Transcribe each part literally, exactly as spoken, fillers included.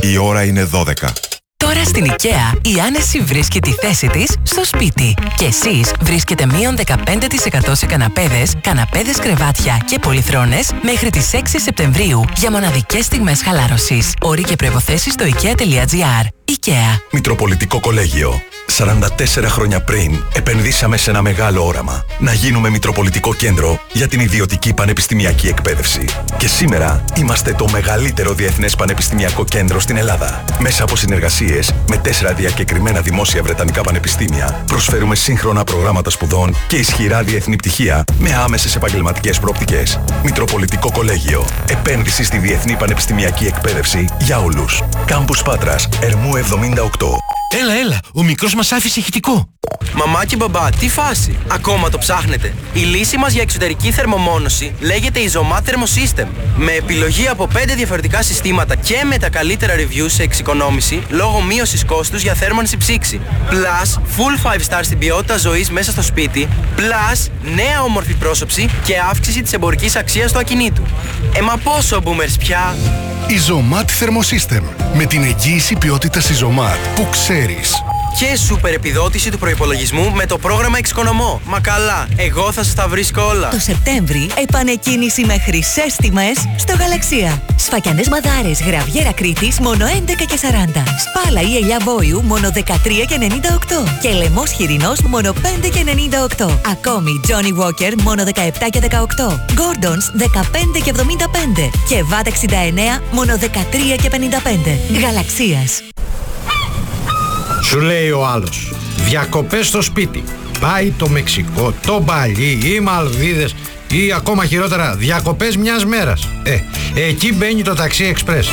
Η ώρα είναι δώδεκα. Τώρα στην IKEA η άνεση βρίσκει τη θέση της στο σπίτι. Και εσείς βρίσκετε μείον δεκαπέντε τοις εκατό σε καναπέδες, καναπέδες κρεβάτια και πολυθρόνες μέχρι τις έξι Σεπτεμβρίου για μοναδικές στιγμές χαλάρωσης. Όροι και προϋποθέσεις στο ikea τελεία gr. IKEA. Μητροπολιτικό Κολέγιο. σαράντα τέσσερα χρόνια πριν επενδύσαμε σε ένα μεγάλο όραμα. Να γίνουμε Μητροπολιτικό Κέντρο για την ιδιωτική πανεπιστημιακή εκπαίδευση. Και σήμερα είμαστε το μεγαλύτερο διεθνές πανεπιστημιακό κέντρο στην Ελλάδα. Μέσα από συνεργασίες με τέσσερα διακεκριμένα δημόσια βρετανικά πανεπιστήμια, προσφέρουμε σύγχρονα προγράμματα σπουδών και ισχυρά διεθνή πτυχία με άμεσες επαγγελματικές προοπτικές. Μητροπολιτικό Κολέγιο. Επένδυση στη διεθνή πανεπιστημιακή εκπαίδευση για όλους. Κάμπους Πάτρας, Ερμού εβδομήντα οκτώ. Έλα, έλα, ο μικρός μας άφησε ηχητικό. Μαμά και μπαμπά, τι φάση, ακόμα το ψάχνετε? Η λύση μας για εξωτερική θερμομόνωση λέγεται Isomat Thermosystem. Με επιλογή από πέντε διαφορετικά συστήματα και με τα καλύτερα reviews σε εξοικονόμηση λόγω μείωσης κόστους για θέρμανση ψήξη. Plus, full five star στην ποιότητα ζωής μέσα στο σπίτι. Plus, νέα όμορφη πρόσωψη και αύξηση της εμπορικής αξίας του ακινήτου. Ε, μα πόσο boomers πια? Isomat Thermosystem. Με την εγγύηση ποιότητας Isomat που ξέρεις. Και σούπερ επιδότηση του προϋπολογισμού με το πρόγραμμα Εξοικονομώ. Μα καλά, εγώ θα σας τα βρίσκω όλα. Το Σεπτέμβρη επανεκκίνηση με χρυσές τιμές στο Γαλαξία. Σφακιανές μαδάρες Γραβιέρα Κρήτης μόνο έντεκα και σαράντα. Σπάλα ή ελιά βόηου μόνο δεκατρία και ενενήντα οκτώ. Και λαιμός χοιρινός μόνο πέντε και ενενήντα οκτώ. Ακόμη Johnny Walker μόνο δεκαεπτά και δεκαοκτώ. Gordons δεκαπέντε και εβδομήντα πέντε. Και βάτ εξήντα εννέα μόνο δεκατρία και πενήντα πέντε. Γαλαξίας. Σου λέει ο άλλος, διακοπές στο σπίτι. Πάει το Μεξικό, το Μπαλί ή Μαλδίβες ή ακόμα χειρότερα διακοπές μιας μέρας. Ε, εκεί μπαίνει το Taxi Express.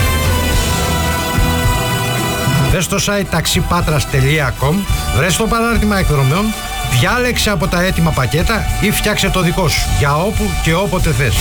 Μπες στο site taxipatras τελεία com, βρες το παράρτημα εκδρομέων, διάλεξε από τα έτοιμα πακέτα ή φτιάξε το δικό σου για όπου και όποτε θες.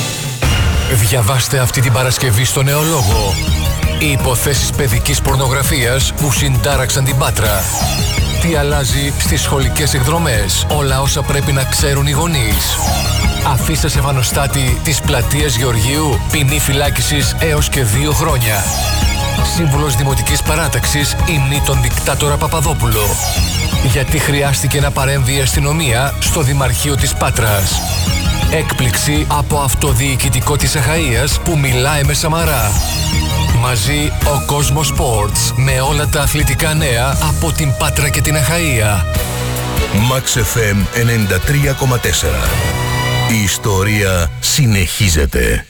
Διαβάστε αυτή την Παρασκευή στο Νεολόγο. Οι υποθέσεις παιδικής πορνογραφίας που συντάραξαν την Πάτρα. Τι αλλάζει στις σχολικές εκδρομές. Όλα όσα πρέπει να ξέρουν οι γονείς. Αφήστε σε βανοστάτη της πλατείας Γεωργίου. Ποινή φυλάκισης έως και δύο χρόνια. Σύμβουλος Δημοτικής Παράταξης ημνεί τον δικτάτορα Παπαδόπουλο. Γιατί χρειάστηκε να παρέμβει η αστυνομία στο Δημαρχείο της Πάτρας. Έκπληξη από αυτοδιοικητικό της Αχαΐας που μιλάει με Σαμαρά. Μαζί ο Κόσμος Sports με όλα τα αθλητικά νέα από την Πάτρα και την Αχαΐα. Max εφ εμ ενενήντα τρία κόμμα τέσσερα. Η ιστορία συνεχίζεται.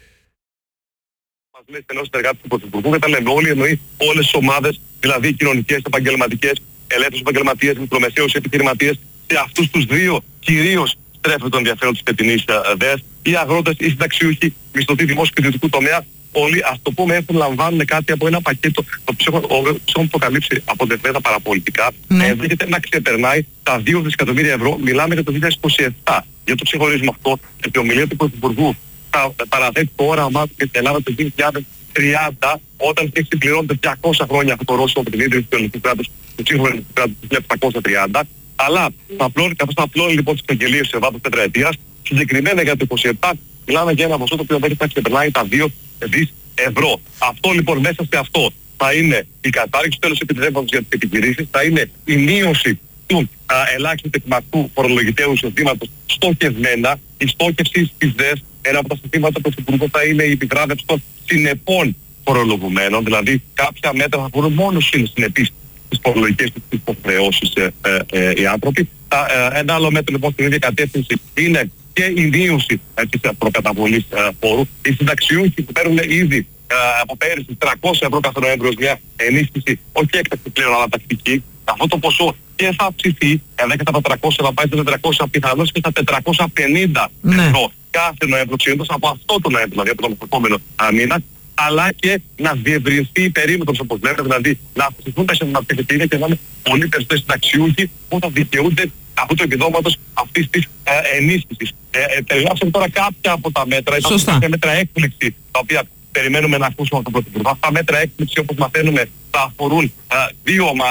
Μας λέει στενός συνεργάτης του Πρωθυπουργού και τα λέμε όλοι, εννοεί όλες τις ομάδες, δηλαδή κοινωνικές, επαγγελματικές, ελεύθερους επαγγελματίες, μικρομεσαίους επιχειρηματίες, σε αυτούς τους δύο κυρίως στρέφεται το ενδιαφέρον της φετινής ΔΕΣ. Οι αγρότες, οι συνταξιούχοι, μισθωτοί δημόσιου και ιδιωτικού τομέα, όλοι, ας το πούμε, έχουν λαμβάνουν κάτι από ένα πακέτο το οποίο έχουν αποκαλύψει από τετρέτα παραπολιτικά. Ναι. Έρχεται να ξεπερνάει τα δύο δισεκατομμύρια ευρώ. Μιλάμε για το δύο χιλιάδες είκοσι επτά. Για το ξεχωρίζουμε αυτό. Και η ομιλία του Πρωθυπουργού θα παραθέτει το όραμά του για την Ελλάδα το δύο χιλιάδες τριάντα, όταν θα συμπληρώνεται διακόσια χρόνια αυτό το ρώσιμο από την ίδρυση του ελληνικού κράτους, του σύγχρονου ελληνικού κράτους του χίλια επτακόσια τριάντα. Αλλά θα απλώνει, καθώς θα απλώνει λοιπόν τις εγγελίες σε βάθος τετραετίας, συγκεκριμένα για το είκοσι επτά, μιλάμε για ένα ποσό το οποίο θα ξεπερνάει τα δύο δισεκατομμύρια ευρώ. Αυτό λοιπόν, μέσα σε αυτό θα είναι η κατάργηση του τέλους επιτρέποντος για τις επιχειρήσεις, θα είναι η μείωση του α, ελάχιστου τεκμακτού φορολογητέου εισοδήματος στοχευμένα, η στόχευση της ΔΕΣ, ένα από τα συστήματα του Υπουργού θα είναι η επιβράβευση των συνεπών φορολογουμένων, δηλαδή κάποια μέτρα θα μπορούν μόνο συνεπείς τις φορολογικές τους υποχρεώσεις ε, ε, ε, οι άνθρωποι. Τα, ε, ένα άλλο μέτρο λοιπόν στην ίδια κατεύθυνση είναι και η μείωση ε, της προκαταβολής ε, φόρου. Οι συνταξιούχοι που παίρνουν ήδη ε, από πέρυσι τριακόσια ευρώ κάθε Νοέμβριο ως μια ενίσχυση, όχι έκτακτη πλέον αλλά τακτική, αυτό το ποσό και θα αυξηθεί, ενδέχεται από τα τριακόσια να πάει στα τετρακόσια, πιθανώς και στα τετρακόσια πενήντα ναι. ευρώ κάθε Νοέμβριο, ξεκινώντας από αυτό το Νοέμβριο, δηλαδή από τον επόμενο μήνα, αλλά και να διευρυνθεί η περίμετρος, όπως λέμε, δηλαδή να αυξηθούν τα εισοδηματικά και να είναι πολύ περισσότεροι συνταξιούχοι που θα δικαιούνται αυτού του επιδόματος αυτής της ε, ενίσχυσης. Ε, ε, περιγράψαμε τώρα κάποια από τα μέτρα, υπάρχουν κάποια μέτρα έκπληξη, τα οποία περιμένουμε να ακούσουμε από τον Πρωθυπουργό. Αυτά μέτρα έκπληξη, όπως μαθαίνουμε, θα αφορούν ε, δύο ομάδες.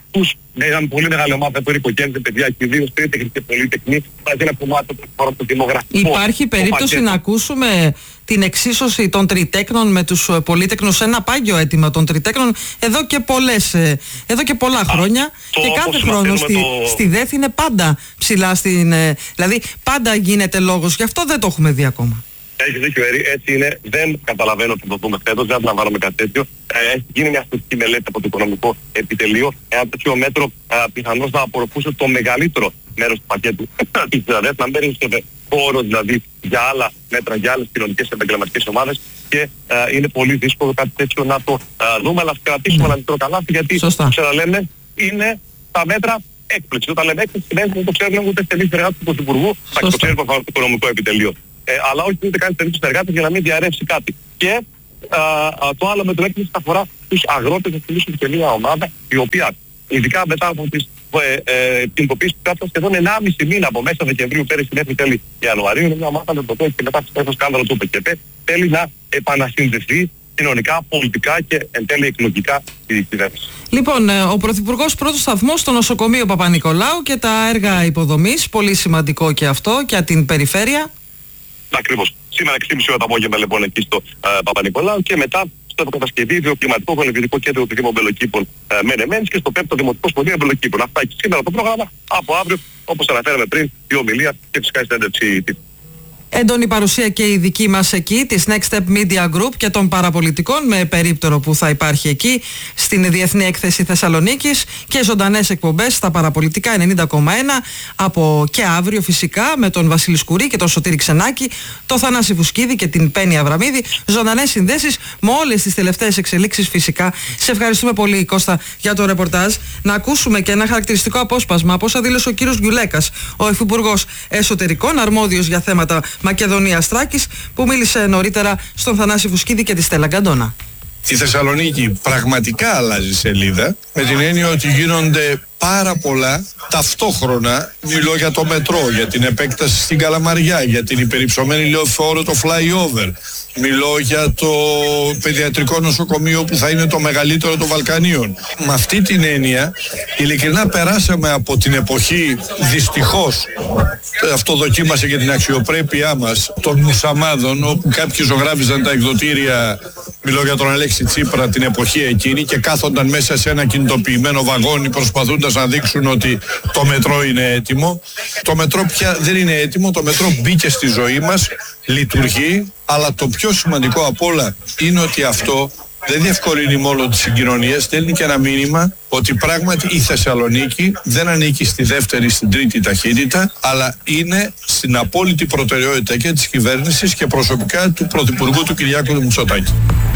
τους, είχαμε πολύ μεγάλη ομάδα που είναι οικογένειες, παιδιά και ιδίως τρίτεχνοι και πολύτεχνοι, μαζί ένα κομμάτι που αφορά το δημογραφικό. Υπάρχει περίπτωση να ακούσουμε την εξίσωση των τριτέκνων με τους πολύτεκνους, ένα πάγιο αίτημα των τριτέκνων εδώ και, πολλές, εδώ και πολλά χρόνια. Α, και κάθε χρόνο στη, το... στη ΔΕΘ είναι πάντα ψηλά στην... Δηλαδή πάντα γίνεται λόγος, γι' αυτό δεν το έχουμε δει ακόμα. Έχει δίκιο, Ερή, έτσι είναι. Δεν καταλαβαίνω ότι το δούμε φέτος, δεν αντιλαμβάνομαι κάτι τέτοιο. Ε, έχει γίνει μια στατιστική μελέτη από το Οικονομικό Επιτελείο. Ένα τέτοιο μέτρο πιθανώς να απορροφούσε το μεγαλύτερο μέρος του πακέτου της ΔΕΘ, να μην είναι χώρο δηλαδή για άλλα μέτρα, για άλλες κοινωνικές και επαγγελματικές ομάδες και α, είναι πολύ δύσκολο κάτι τέτοιο να το α, δούμε, αλλά κρατήσουμε ένα μικρό καλάθι, γιατί ξαναλέμε είναι τα μέτρα έκπληξη. Όταν λέμε έκπληξη, δεν το ξέρουν ούτε στενοί συνεργάτες του Πρωθυπουργού, θα το ξέρουμε από το Οικονομικό Επιτελείο. Ε, αλλά όχι ούτε καν στενοί συνεργάτες για να μην διαρρεύσει κάτι. Και α, α, το άλλο με το έκπληξη αφορά τους αγρότες, να θυμίσουμε και μια ομάδα η οποία ειδικά μετά από τις, ε, ε, την υποποίηση που κράτησε σχεδόν ενάμιση μήνα από μέσα Δεκεμβρίου πέρυσι μέχρι τέλη Ιανουαρίου, είναι μια ομάδα με το οποίο και μετά το σκάνδαλο του ΠΚΠ θέλει να επανασυνδεθεί κοινωνικά, πολιτικά και εν τέλει εκλογικά η κυβέρνηση. Λοιπόν, ο Πρωθυπουργός πρώτος σταθμός στο νοσοκομείο Παπα-Νικολάου και τα έργα υποδομής, πολύ σημαντικό και αυτό για την περιφέρεια. Ακριβώς. Σήμερα έξι και μισή ώρα το απόγευμα λοιπόν εκεί στο ε, Παπα-Νικολάου και μετά στο επικατασκευή βιοκλιματικό χωνευιδικό κέντρο του Δήμου Αμπελοκήπων ε, Μενεμένης και στο πέμπτο Δημοτικό Σχολείο Αμπελοκήπων. Αυτά και σήμερα το πρόγραμμα, από αύριο, όπως αναφέραμε πριν, η ομιλία και φυσικά η συνέντευξη. Έντονη παρουσία και η δική μας εκεί, της Next Step Media Group και των παραπολιτικών, με περίπτερο που θα υπάρχει εκεί στην Διεθνή Έκθεση Θεσσαλονίκης, και ζωντανές εκπομπές στα παραπολιτικά ενενήντα κόμμα ένα από και αύριο φυσικά με τον Βασίλη Σκουρί και τον Σωτήρη Ξενάκη, τον Θανάση Βουσκίδη και την Πέννη Αβραμίδη. Ζωντανές συνδέσεις με όλες τις τελευταίες εξελίξεις φυσικά. Σε ευχαριστούμε πολύ, Κώστα, για το ρεπορτάζ. Να ακούσουμε και ένα χαρακτηριστικό απόσπασμα από όσα δήλωσε ο κύριος Γκιουλέκας, ο Υφυπουργός Εσωτερικών, αρμόδιος για θέματα Μακεδονίας Θράκης, που μίλησε νωρίτερα στον Θανάση Βουσκίδη και τη Στέλλα Γκαντόνα. Η Θεσσαλονίκη πραγματικά αλλάζει σελίδα, με την έννοια ότι γίνονται πάρα πολλά ταυτόχρονα. Μιλώ για το μετρό, για την επέκταση στην Καλαμαριά, για την υπερυψωμένη λεωφόρο, το flyover. Μιλώ για το παιδιατρικό νοσοκομείο που θα είναι το μεγαλύτερο των Βαλκανίων. Με αυτή την έννοια, ειλικρινά περάσαμε από την εποχή, δυστυχώς, αυτό δοκίμασε και την αξιοπρέπειά μας, των μουσαμάδων, όπου κάποιοι ζωγράφιζαν τα εκδοτήρια, μιλώ για τον Αλέξη Τσίπρα, την εποχή εκείνη, και κάθονταν μέσα σε ένα κινητοποιημένο βαγόνι προσπαθούντας να δείξουν ότι το μετρό είναι έτοιμο. Το μετρό πια δεν είναι έτοιμο, το μετρό μπήκε στη ζωή μας, λειτουργεί, αλλά το πιο σημαντικό απ' όλα είναι ότι αυτό δεν διευκολύνει μόνο τις συγκοινωνίες, στέλνει και ένα μήνυμα ότι πράγματι η Θεσσαλονίκη δεν ανήκει στη δεύτερη, στην τρίτη ταχύτητα, αλλά είναι στην απόλυτη προτεραιότητα και της κυβέρνησης και προσωπικά του Πρωθυπουργού του Κυριάκου Μητσοτάκη.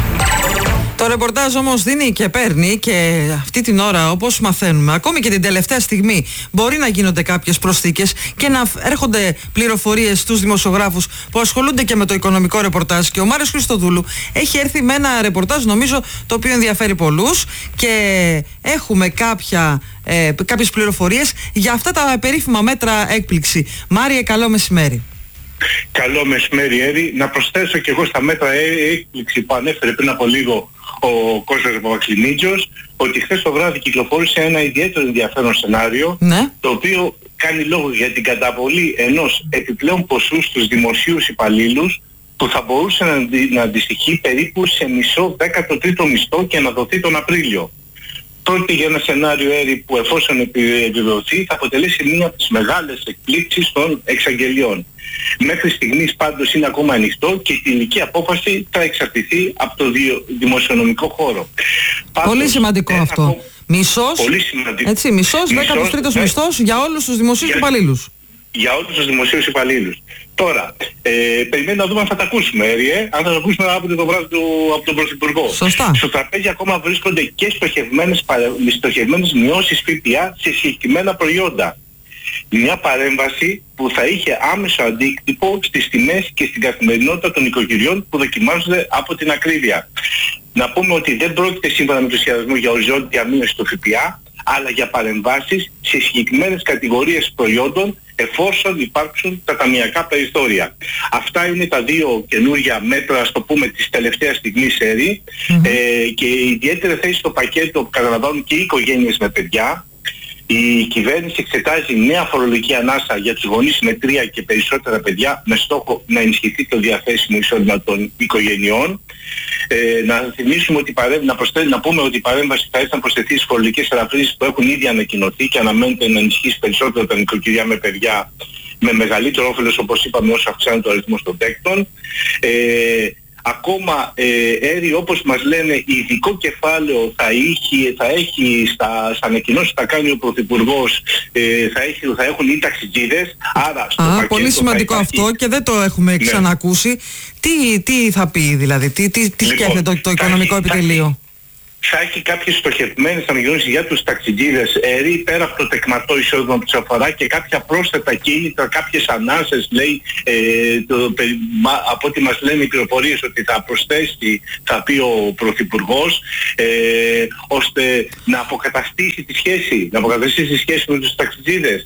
Το ρεπορτάζ όμως δίνει και παίρνει, και αυτή την ώρα, όπως μαθαίνουμε, ακόμη και την τελευταία στιγμή, μπορεί να γίνονται κάποιες προσθήκες και να έρχονται πληροφορίες στους δημοσιογράφους που ασχολούνται και με το οικονομικό ρεπορτάζ. Και ο Μάριος Χριστοδούλου έχει έρθει με ένα ρεπορτάζ, νομίζω, το οποίο ενδιαφέρει πολλούς, και έχουμε κάποια, ε, κάποιες πληροφορίες για αυτά τα περίφημα μέτρα έκπληξη. Μάριε, καλό μεσημέρι. Καλό μεσημέρι, Έρη. Να προσθέσω και εγώ στα μέτρα έκπληξη που ανέφερε πριν από λίγο ο Κώστας Παπακλινίτζος, ότι χθες το βράδυ κυκλοφόρησε ένα ιδιαίτερο ενδιαφέρον σενάριο, ναι, το οποίο κάνει λόγο για την καταβολή ενός επιπλέον ποσού στους δημοσίους υπαλλήλους, που θα μπορούσε να, να αντιστοιχεί περίπου σε μισό δέκατο τρίτο μισθό και να δοθεί τον Απρίλιο. Πρόκειται για ένα σενάριο, Έρη, που εφόσον επιβεβαιωθεί θα αποτελέσει μία από τις μεγάλες εκπλήξεις των εξαγγελιών. Μέχρι στιγμής πάντως είναι ακόμα ανοιχτό και η τελική απόφαση θα εξαρτηθεί από το δημοσιονομικό χώρο. Πολύ πάντως, σημαντικό αυτό. Από... Μισός, πολύ σημαντικό. Έτσι, μισός, δέκατος τρίτος ναι, μισθός για όλους τους δημοσίους για... υπαλλήλους. Για όλους τους δημοσίους υπαλλήλους. Τώρα, ε, περιμένουμε να δούμε αν θα τα ακούσουμε, Έρη, ε, αν θα τα ακούσουμε αύριο το βράδυ του, από τον Πρωθυπουργό. Σωστά. Στο τραπέζι ακόμα βρίσκονται και στοχευμένες, στοχευμένες μειώσεις ΦΠΑ σε συγκεκριμένα προϊόντα. Μια παρέμβαση που θα είχε άμεσο αντίκτυπο στις τιμές και στην καθημερινότητα των οικογενειών που δοκιμάζονται από την ακρίβεια. Να πούμε ότι δεν πρόκειται σύμφωνα με το σχεδιασμό για οριζόντια μείωση του ΦΠΑ, αλλά για παρεμβάσεις σε συγκεκριμένες κατηγορίες προϊόντων εφόσον υπάρξουν τα ταμιακά περιθώρια. Αυτά είναι τα δύο καινούργια μέτρα, ας το πούμε, της τελευταίας στιγμής ΕΡΗ, mm-hmm. ε, και ιδιαίτερη θέση στο πακέτο που καταλαμβάνουν και οι οικογένειες με παιδιά. Η κυβέρνηση εξετάζει νέα φορολογική ανάσα για τους γονείς με τρία και περισσότερα παιδιά με στόχο να ενισχυθεί το διαθέσιμο εισόδημα των οικογενειών. Ε, να θυμίσουμε ότι παρέμ, να, προσθέ, να πούμε ότι η παρέμβαση θα έρθει να προσθεθεί στις φορολογικές ελαφρύνσεις που έχουν ήδη ανακοινωθεί και αναμένεται να ενισχύσει περισσότερο τα νοικοκυριά με παιδιά με μεγαλύτερο όφελος, όπως είπαμε, όσο αυξάνεται ο αριθμός των παίκτων. Ε, Ακόμα, ε, Έρη, όπως μας λένε, ειδικό κεφάλαιο θα έχει, θα έχει στα, στα ανακοινώσεις που θα κάνει ο Πρωθυπουργός, ε, θα, έχει, θα έχουν οι ταξιτζίδες. Άρα, στο Α, πολύ σημαντικό υπάρχει... αυτό και δεν το έχουμε ναι. ξανακούσει. Τι, τι θα πει δηλαδή, τι, τι, τι λοιπόν, σκέφτεται το, το οικονομικό έχει, επιτελείο. Θα έχει κάποιες στοχευμένες ανακοινώσεις για τους ταξιτζίδες ΕΡΗ, πέρα από το τεκματό εισόδημα που τους αφορά, και κάποια πρόσθετα κίνητρα, κάποιες ανάσες, λέει, ε, το, από ό,τι μας λένε οι πληροφορίες ότι θα προσθέσει, θα πει ο Πρωθυπουργός, ε, ώστε να αποκαταστήσει τη σχέση, να αποκαταστήσει τη σχέση με τους ταξιτζίδες.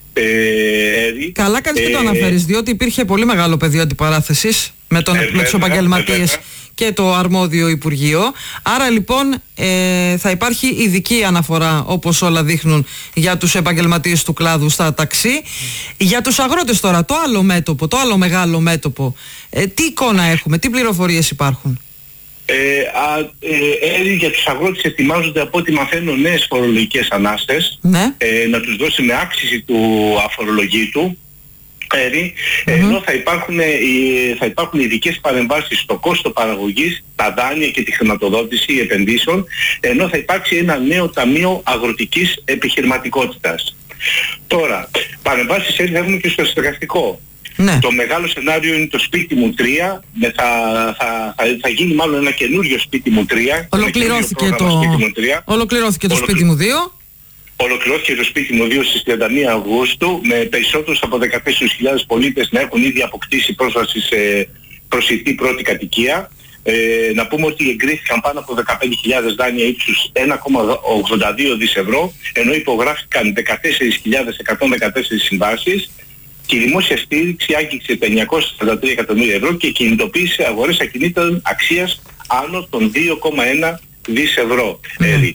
Ε, Καλά κάνεις και ε, το αναφέρεις, διότι υπήρχε πολύ μεγάλο πεδίο αντιπαράθεσης με, τον, ε, με τους επαγγελματίες και το αρμόδιο Υπουργείο. Άρα λοιπόν ε, θα υπάρχει ειδική αναφορά, όπως όλα δείχνουν, για τους επαγγελματίες του κλάδου στα ταξί. Για τους αγρότες τώρα, το άλλο μέτωπο, το άλλο μεγάλο μέτωπο, ε, τι εικόνα έχουμε, τι πληροφορίες υπάρχουν? Ε, α, ε, ε, για τους αγρότες ετοιμάζονται, από ό,τι μαθαίνω, νέες φορολογικές ανάστες, ναι. ε, να τους δώσει με αύξηση του αφορολογήτου. Mm-hmm. Ενώ θα υπάρχουν, θα υπάρχουν ειδικές παρεμβάσεις στο κόστο παραγωγής, τα δάνεια και τη χρηματοδότηση επενδύσεων, ενώ θα υπάρξει ένα νέο ταμείο αγροτικής επιχειρηματικότητας. Τώρα, παρεμβάσεις έτσι θα έχουμε και στο στεγαστικό. Ναι. Το μεγάλο σενάριο είναι το σπίτι μου τρία, θα, θα, θα, θα γίνει μάλλον ένα καινούριο σπίτι μου τρία. Ολοκληρώθηκε το, σπίτι τρία. Ολοκληρώθηκε το Ολοκλη... σπίτι μου δύο. Ολοκληρώθηκε το σπίτι μου δύο στις τριάντα μία Αυγούστου, με περισσότερους από δεκατέσσερις χιλιάδες πολίτες να έχουν ήδη αποκτήσει πρόσβαση σε προσιτή πρώτη κατοικία. Ε, να πούμε ότι εγκρίθηκαν πάνω από δεκαπέντε χιλιάδες δάνεια ύψους ένα κόμμα ογδόντα δύο δισεκατομμύρια ευρώ, ενώ υπογράφηκαν δεκατέσσερις χιλιάδες εκατόν δεκατέσσερις συμβάσεις, και η δημόσια στήριξη άγγιξε τα εννιακόσια σαράντα τρία εκατομμύρια ευρώ και κινητοποίησε αγορές ακινήτων αξίας άνω των δύο κόμμα ένα δισεκατομμύρια ευρώ. Mm. Ε,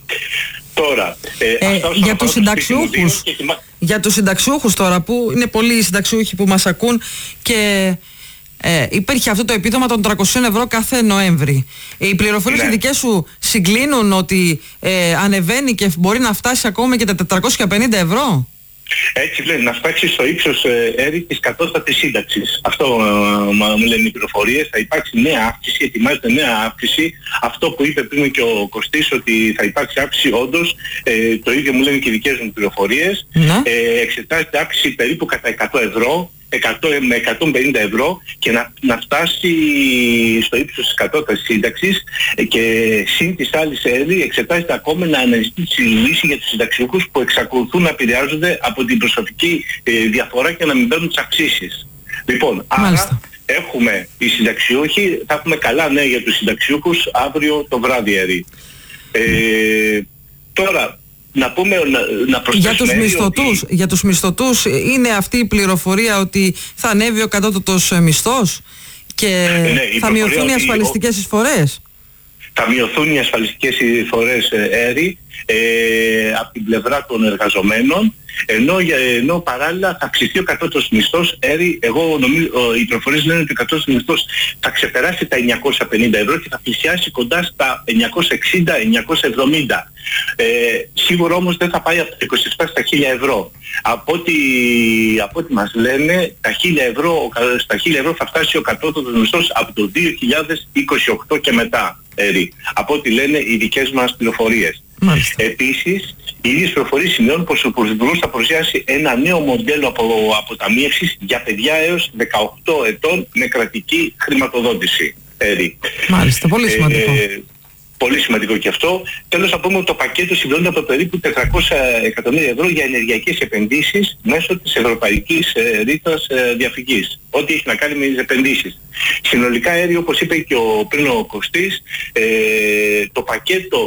Τώρα, ε, ε, για τους συνταξιούχους, και... για τους συνταξιούχους τώρα, που είναι πολλοί οι συνταξιούχοι που μας ακούν, και ε, υπήρχε αυτό το επίδομα των τριακόσια ευρώ κάθε Νοέμβρη. Οι πληροφορίες ναι. δικές σου συγκλίνουν ότι ε, ανεβαίνει και μπορεί να φτάσει ακόμα και τα τετρακόσια πενήντα ευρώ? Έτσι λένε, να φτάσει στο ύψος ε, έρη της κατώτατης σύνταξης. Αυτό ε, μου λένε οι πληροφορίες. Θα υπάρξει νέα αύξηση, ετοιμάζεται νέα αύξηση. Αυτό που είπε πριν και ο Κωστής, ότι θα υπάρξει αύξηση, όντως, ε, το ίδιο μου λένε και οι δικές μου πληροφορίες. Ναι. Ε, εξετάζεται αύξηση περίπου κατά εκατό ευρώ, εκατό με εκατόν πενήντα ευρώ, και να, να φτάσει στο ύψος της κατώτατης σύνταξης, και συν της άλλης έρη εξετάζεται ακόμα να αναζητήσει λύση για τους συνταξιούχους που εξακολουθούν να επηρεάζονται από την προσωπική ε, διαφορά και να μην παίρνουν τις αυξήσεις. Λοιπόν, Μάλιστα. άρα έχουμε οι συνταξιούχοι, θα έχουμε καλά νέα για τους συνταξιούχους αύριο το βράδυ έρη. Ε, τώρα, να πούμε, να, να για τους μισθωτούς, ότι... για τους μισθωτούς είναι αυτή η πληροφορία ότι θα ανέβει ο κατώτατος μισθός και ναι, θα μειωθούν οι ασφαλιστικές ο... εισφορές? Θα μειωθούν οι ασφαλιστικές εισφορές έρη ε, από την πλευρά των εργαζομένων, ενώ, ενώ παράλληλα θα αυξηθεί ο κατώτατος μισθός έρη. Εγώ νομίζω, οι πληροφορίες λένε ότι ο κατώτατος μισθός θα ξεπεράσει τα εννιακόσια πενήντα ευρώ και θα πλησιάσει κοντά στα εννιακόσια εξήντα με εννιακόσια εβδομήντα. Ε, σίγουρα όμως δεν θα πάει από τα είκοσι επτά στα χίλια ευρώ. Από ό,τι, από ό,τι μας λένε, τα χίλια ευρώ, στα χίλια ευρώ θα φτάσει ο κατώτατος μισθός από το δύο χιλιάδες είκοσι οκτώ και μετά. Έρη, από ό,τι λένε οι δικές μας πληροφορίες. Μάλιστα. Επίσης, οι ίδιες πληροφορίες σημειώνουν πως ο Πρωθυπουργός θα παρουσιάσει ένα νέο μοντέλο από αποταμίευσης για παιδιά έως δεκαοκτώ ετών με κρατική χρηματοδότηση. Έρη. Μάλιστα, πολύ σημαντικό. Ε, Πολύ σημαντικό και αυτό. Τέλος, να πούμε ότι το πακέτο συμπληρώνεται από περίπου τετρακόσια εκατομμύρια ευρώ για ενεργειακές επενδύσεις μέσω της Ευρωπαϊκής ε, Ρήτρας ε, Διαφυγής. Ό,τι έχει να κάνει με τις επενδύσεις. Συνολικά, έρη, όπως είπε και ο, πριν ο Κωστής, ε, το πακέτο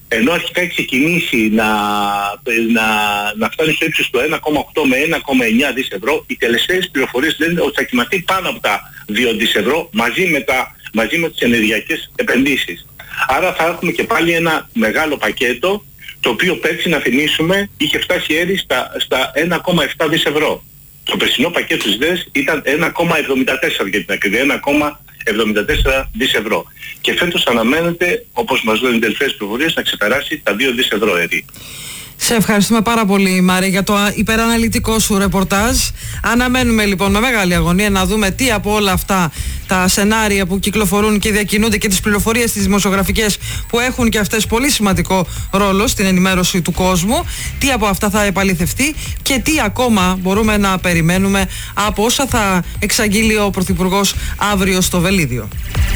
ενώ αρχικά έχει ξεκινήσει να, να, να φτάνει στο ύψος του ένα κόμμα οκτώ με ένα κόμμα εννιά δις ευρώ, οι τελευταίες πληροφορίες λένε ότι θα κοιμαθεί πάνω από τα δύο δις ευρώ μαζί με, τα, μαζί με τις ενεργειακές επενδύσεις. Άρα θα έχουμε και πάλι ένα μεγάλο πακέτο, το οποίο πέρσι, να θυμίσουμε, είχε φτάσει έρη στα, στα ένα κόμμα επτά δις ευρώ. Το περσινό πακέτο της ΔΕΣ ήταν ένα κόμμα εβδομήντα τέσσερα για την ακρίβεια, ένα κόμμα εβδομήντα τέσσερα δις ευρώ. Και φέτος αναμένεται, όπως μας λένε οι τελευταίες πληροφορίες, να ξεπεράσει τα δύο δις ευρώ έρη. Σε ευχαριστούμε πάρα πολύ, Μάρη, για το υπεραναλυτικό σου ρεπορτάζ. Αναμένουμε λοιπόν με μεγάλη αγωνία να δούμε τι από όλα αυτά τα σενάρια που κυκλοφορούν και διακινούνται και τις πληροφορίες τις δημοσιογραφικές που έχουν και αυτές πολύ σημαντικό ρόλο στην ενημέρωση του κόσμου, τι από αυτά θα επαληθευτεί και τι ακόμα μπορούμε να περιμένουμε από όσα θα εξαγγείλει ο Πρωθυπουργός αύριο στο Βελίδιο.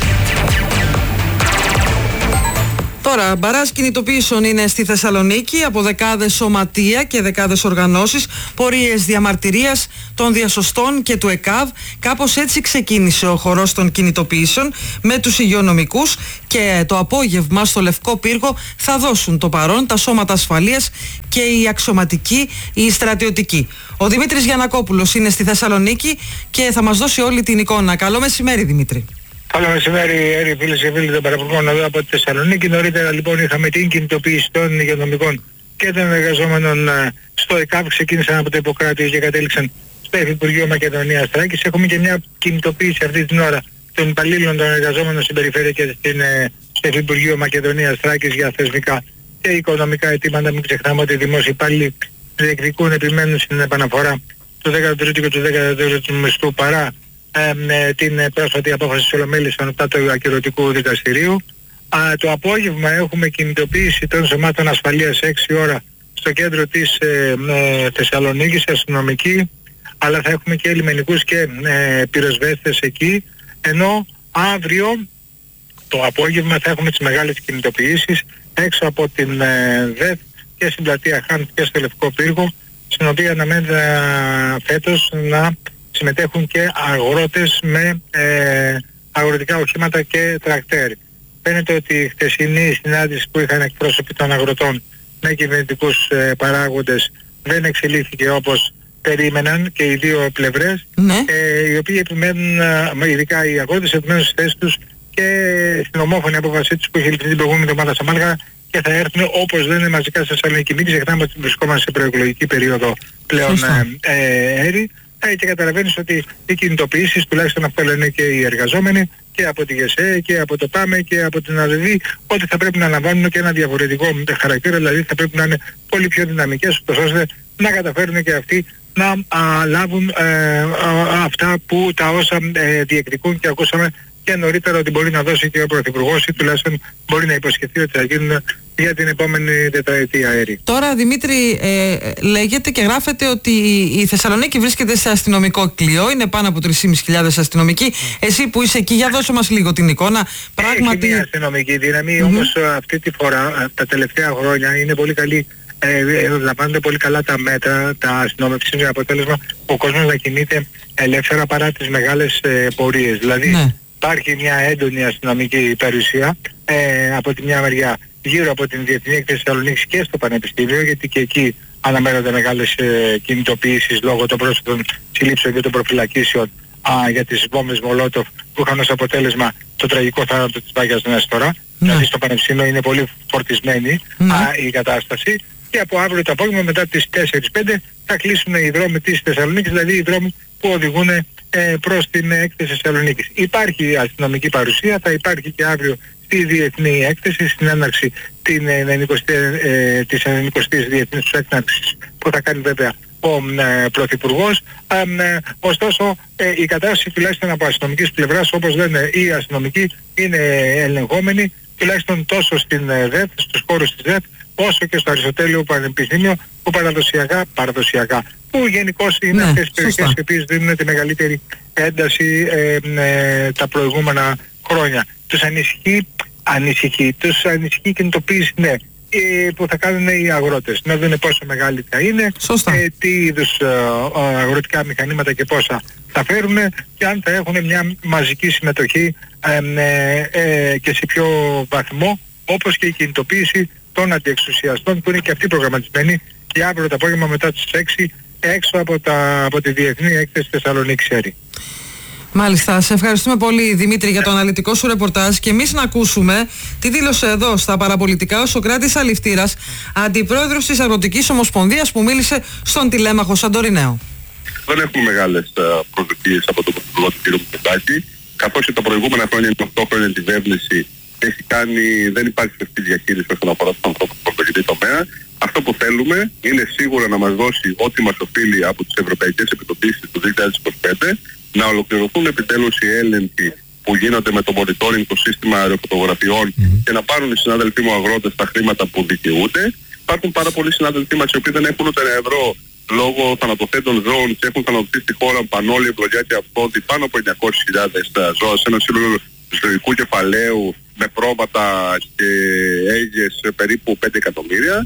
Τώρα, μπαράζ κινητοποιήσεων είναι στη Θεσσαλονίκη από δεκάδες σωματεία και δεκάδες οργανώσεις, πορείες διαμαρτυρίας των διασωστών και του ΕΚΑΒ. Κάπως έτσι ξεκίνησε ο χορός των κινητοποιήσεων με τους υγειονομικούς και το απόγευμα στο Λευκό Πύργο θα δώσουν το παρόν τα σώματα ασφαλείας και οι αξιωματικοί, οι στρατιωτικοί. Ο Δημήτρης Γιαννακόπουλος είναι στη Θεσσαλονίκη και θα μας δώσει όλη την εικόνα. Καλό μεσημέρι, Δημήτρη. Καλό μεσημέρι, Έρη, φίλες και φίλοι των παραπληκτικών εδώ από τη Θεσσαλονίκη. Νωρίτερα λοιπόν είχαμε την κινητοποίηση των υγειονομικών και των εργαζόμενων στο ΕΚΑΒ. Ξεκίνησαν από το Ιπποκράτιο και κατέληξαν στο Υφυπουργείο Μακεδονίας Θράκης. Έχουμε και μια κινητοποίηση αυτή την ώρα των υπαλλήλων των εργαζόμενων στην περιφέρεια και στην, στο Υφυπουργείο Μακεδονίας Θράκης για θεσμικά και οικονομικά αιτήματα. Μην ξεχνάμε ότι οι δημόσιοι υπάλληλοι διεκδικούν, επιμένουν στην επαναφορά του δέκατου τρίτου και του δέκατου τέταρτου μισθού παρά Ε, την πρόσφατη απόφαση της Ολομέλειας ανωτά του ακυρωτικού δικαστηρίου. Α, το απόγευμα έχουμε κινητοποίηση των σωμάτων ασφαλείας έξι ώρα στο κέντρο της ε, ε, Θεσσαλονίκης, αστυνομική, αλλά θα έχουμε και λιμενικούς και ε, πυροσβέστες εκεί, ενώ αύριο το απόγευμα θα έχουμε τις μεγάλες κινητοποιήσεις έξω από την ε, ΔΕΘ και στην πλατεία Χάν και στο Λευκό Πύργο, στην οποία αναμένεται φέτος να συμμετέχουν και αγρότες με ε, αγροτικά οχήματα και τρακτέρ. Φαίνεται ότι η χτεσινή συνάντηση που είχαν εκπρόσωποι των αγροτών με κυβερνητικούς ε, παράγοντες δεν εξελίχθηκε όπως περίμεναν και οι δύο πλευρές, ναι. ε, οι οποίοι επιμένουν, ε, ειδικά οι αγρότες επιμένουν στις θέσεις τους και στην ομόφωνη απόφασή τους που είχε ληφθεί την προηγούμενη εβδομάδα στα Μάλγα και θα έρθουν όπως λένε μαζικά στη Θεσσαλονίκη. Μην ξεχνάμε ότι βρισκόμαστε σε προεκλογική περίοδο πλέον ε, ε, έρη. Και καταλαβαίνεις ότι οι κινητοποιήσεις, τουλάχιστον αυτό λένε και οι εργαζόμενοι και από τη ΓΕΣΕ και από το ΠΑΜΕ και από την ΑΔΔ, ότι θα πρέπει να λαμβάνουν και ένα διαφορετικό χαρακτήρα, δηλαδή θα πρέπει να είναι πολύ πιο δυναμικές, ώστε να καταφέρουν και αυτοί να α, λάβουν ε, α, αυτά που τα όσα ε, διεκδικούν και ακούσαμε και νωρίτερα ότι μπορεί να δώσει και ο Πρωθυπουργός ή τουλάχιστον μπορεί να υποσχεθεί ότι θα γίνουν για την επόμενη τετραετία αέρη. Τώρα, Δημήτρη, ε, λέγεται και γράφεται ότι η Θεσσαλονίκη βρίσκεται σε αστυνομικό κλειό. Είναι πάνω από τρεις χιλιάδες πεντακόσιοι αστυνομικοί. Εσύ που είσαι εκεί, για δώσε μας λίγο την εικόνα. Πράγματι... Έχει μια αστυνομική δύναμη, mm-hmm. όμως αυτή τη φορά, τα τελευταία χρόνια, είναι πολύ καλή. Ε, λαμβάνονται πολύ καλά τα μέτρα, τα αστυνομικά είναι αποτέλεσμα ο κόσμος να κινείται ελεύθερα παρά τις μεγάλες ε, πορείες. Δηλαδή, ναι. Υπάρχει μια έντονη αστυνομική περιουσία ε, από τη μια μεριά γύρω από την Διεθνή Έκθεση Θεσσαλονίκης και στο Πανεπιστήμιο, γιατί και εκεί αναμένονται μεγάλες ε, κινητοποιήσεις λόγω των πρόσφατων συλλήψεων και των προφυλακίσεων α, για τις βόμβες Μολότοφ που είχαν ως αποτέλεσμα το τραγικό θάνατο της Βάγιας Νέστορα. Ναι. Δηλαδή στο Πανεπιστήμιο είναι πολύ φορτισμένη ναι. α, η κατάσταση και από αύριο το απόγευμα μετά τις τέσσερις πέντε θα κλείσουν οι δρόμοι της Θεσσαλονίκης, δηλαδή οι δρόμοι που οδηγούν ε, προς την έκθεση Θεσσαλονίκης. Υπάρχει αστυνομική παρουσία, θα υπάρχει και αύριο στη Διεθνή Έκθεση, στην έναρξη την, ε, ε, της ενενηκοστής Διεθνής Έκθεσης που θα κάνει βέβαια ο ε, Πρωθυπουργός. Ε, ε, ωστόσο ε, η κατάσταση τουλάχιστον από αστυνομικής πλευράς, όπως λένε οι αστυνομικοί, είναι ελεγχόμενη τουλάχιστον τόσο στην ε, ΔΕΘ, στους χώρους της ΔΕΘ, όσο και στο Αριστοτέλειο Πανεπιστήμιο που παραδοσιακά, παραδοσιακά που γενικώς είναι ναι, αυτές τις περιοχές οι οποίες δίνουν τη μεγαλύτερη ένταση ε, ε, τα προηγούμενα χρόνια. Τους ανησυχεί, ανησυχεί, τους ανησυχεί κινητοποίηση, ναι, ε, που θα κάνουν οι αγρότες. Να δουν πόσο μεγάλη θα είναι, ε, τι είδους ε, αγροτικά μηχανήματα και πόσα θα φέρουν και αν θα έχουν μια μαζική συμμετοχή ε, ε, ε, και σε ποιο βαθμό, όπως και η κινητοποίηση των αντιεξουσιαστών που είναι και αυτοί προγραμματισμένοι και αύριο το απόγευμα μετά τις έξι έξω από, τα, από τη Διεθνή Έκθεση Θεσσαλονίκη Έρη. Μάλιστα. Σε ευχαριστούμε πολύ, Δημήτρη, για το αναλυτικό σου ρεπορτάζ και εμείς να ακούσουμε τι δήλωσε εδώ στα παραπολιτικά ο Σωκράτης Αληφτήρας, αντιπρόεδρος της Αγροτικής Ομοσπονδίας, που μίλησε στον τηλέμαχο Σαντοριναίο. Δεν έχουμε μεγάλες προσδοκίες από τον Πρωθυπουργό του κ. Μητσοτάκη, καθώς και τα προηγούμενα χρόνια, την οκτώ χρόνια κυβέρνηση έχει κάνει, δεν υπάρχει σωστή διαχείριση όσον αφορά τους ανθρώπους του πρωτογενή τομέα. Αυτό που θέλουμε είναι σίγουρα να μας δώσει ό,τι μας οφείλει από τις ευρωπαϊκές επιδοτήσεις του δύο χιλιάδες είκοσι πέντε, να ολοκληρωθούν επιτέλους οι έλεγχοι που γίνονται με το monitoring, το σύστημα αεροφωτογραφιών mm-hmm. και να πάρουν οι συνάδελφοί μου αγρότες τα χρήματα που δικαιούνται. Υπάρχουν πάρα πολλοί συνάδελφοί μας οι οποίοι δεν έχουν ούτε ένα ευρώ λόγω θανατοθέντων ζώων και έχουν θανατωθεί στη χώρα πανόλη, ευλογιά και αυτόντι πάνω από εννιακόσιες χιλιάδες ζώα σε ένα σύνολο ζωικού κεφαλαίου με πρόβατα και έγιες περίπου πέντε εκατομμύρια.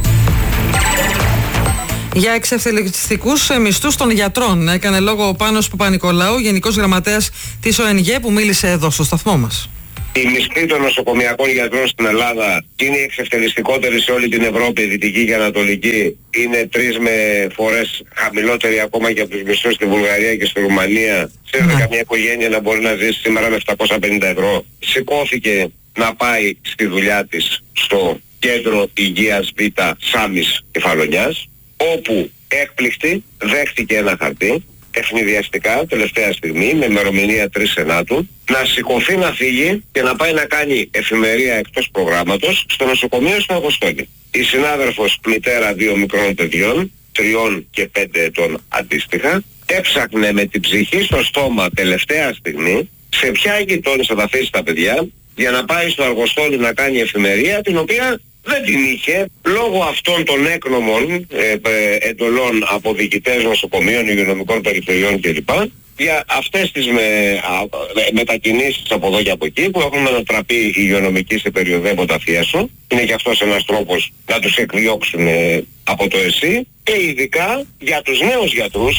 Για εξευθελιστικούς μισθούς των γιατρών έκανε λόγο ο Πάνος Παπα-Νικολάου, Γενικός Γραμματέας της Ο Εν Γε, που μίλησε εδώ στο σταθμό μας. Οι μισθοί των νοσοκομιακών γιατρών στην Ελλάδα είναι οι εξευτελιστικότεροι σε όλη την Ευρώπη, Δυτική και Ανατολική. Είναι τρεις με φορές χαμηλότεροι ακόμα και από τους μισθούς στη Βουλγαρία και στη Ρουμανία. Ξέρετε mm. καμία οικογένεια να μπορεί να ζήσει σήμερα με επτακόσια πενήντα ευρώ. Σηκώθηκε να πάει στη δουλειά της στο κέντρο υγείας Β Σάμης Κεφαλονιάς, όπου έκπληκτη δέχτηκε ένα χαρτί ευνηδιαστικά τελευταία στιγμή με ημερομηνία τρεις Σενάτου να σηκωθεί να φύγει και να πάει να κάνει εφημερία εκτός προγράμματος στο νοσοκομείο στο Αυγοστόλη. Η συνάδελφος μητέρα δύο μικρών παιδιών, τριών και πέντε ετών αντίστοιχα, έψαχνε με την ψυχή στο στόμα τελευταία στιγμή σε ποια γειτόνισσα θα αφήσει τα παιδιά για να πάει στο Αργοστόλι να κάνει εφημερία, την οποία δεν την είχε λόγω αυτών των έκνομων ε, ε, εντολών από διοικητές νοσοκομείων, υγειονομικών περιφερειών κλπ. Για αυτές τις με, α, με, μετακινήσεις από εδώ και από εκεί που έχουν μετατραπεί οι υγειονομικοί σε περιοδέποτα φιέσο. Είναι και αυτός ένας τρόπος να τους εκδιώξουν ε, από το ΕΣΥ, και ειδικά για τους νέους γιατρούς.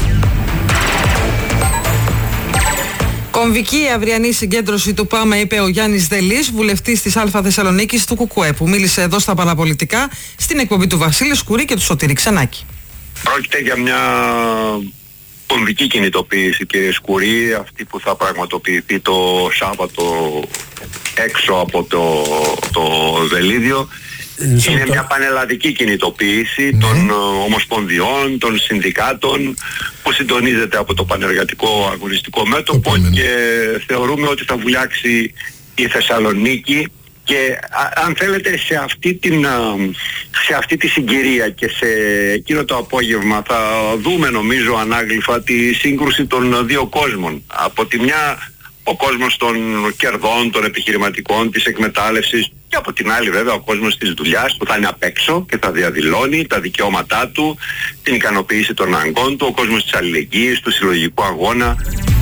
Κομβική η αυριανή συγκέντρωση του ΠΑΜΕ, είπε ο Γιάννης Δελής, βουλευτής της Α Θεσσαλονίκης του ΚΚΕ, που μίλησε εδώ στα παραπολιτικά στην εκπομπή του Βασίλη Σκουρή και του Σωτήρη Ξενάκη. Πρόκειται για μια κομβική κινητοποίηση, κύριε Σκουρή, αυτή που θα πραγματοποιηθεί το Σάββατο έξω από το, το Βελίδιο. Είναι μια πανελλαδική κινητοποίηση ναι. των ομοσπονδιών, των συνδικάτων, που συντονίζεται από το Πανεργατικό Αγωνιστικό Μέτωπο και θεωρούμε ότι θα βουλιάξει η Θεσσαλονίκη και α, αν θέλετε σε αυτή, την, σε αυτή τη συγκυρία και σε εκείνο το απόγευμα θα δούμε νομίζω ανάγλυφα τη σύγκρουση των δύο κόσμων. Από τη μια ο κόσμος των κερδών, των επιχειρηματικών, της εκμετάλλευσης, και από την άλλη βέβαια ο κόσμος της δουλειάς που θα είναι απ' έξω και θα διαδηλώνει τα δικαιώματά του, την ικανοποίηση των αναγκών του, ο κόσμος της αλληλεγγύης, του συλλογικού αγώνα.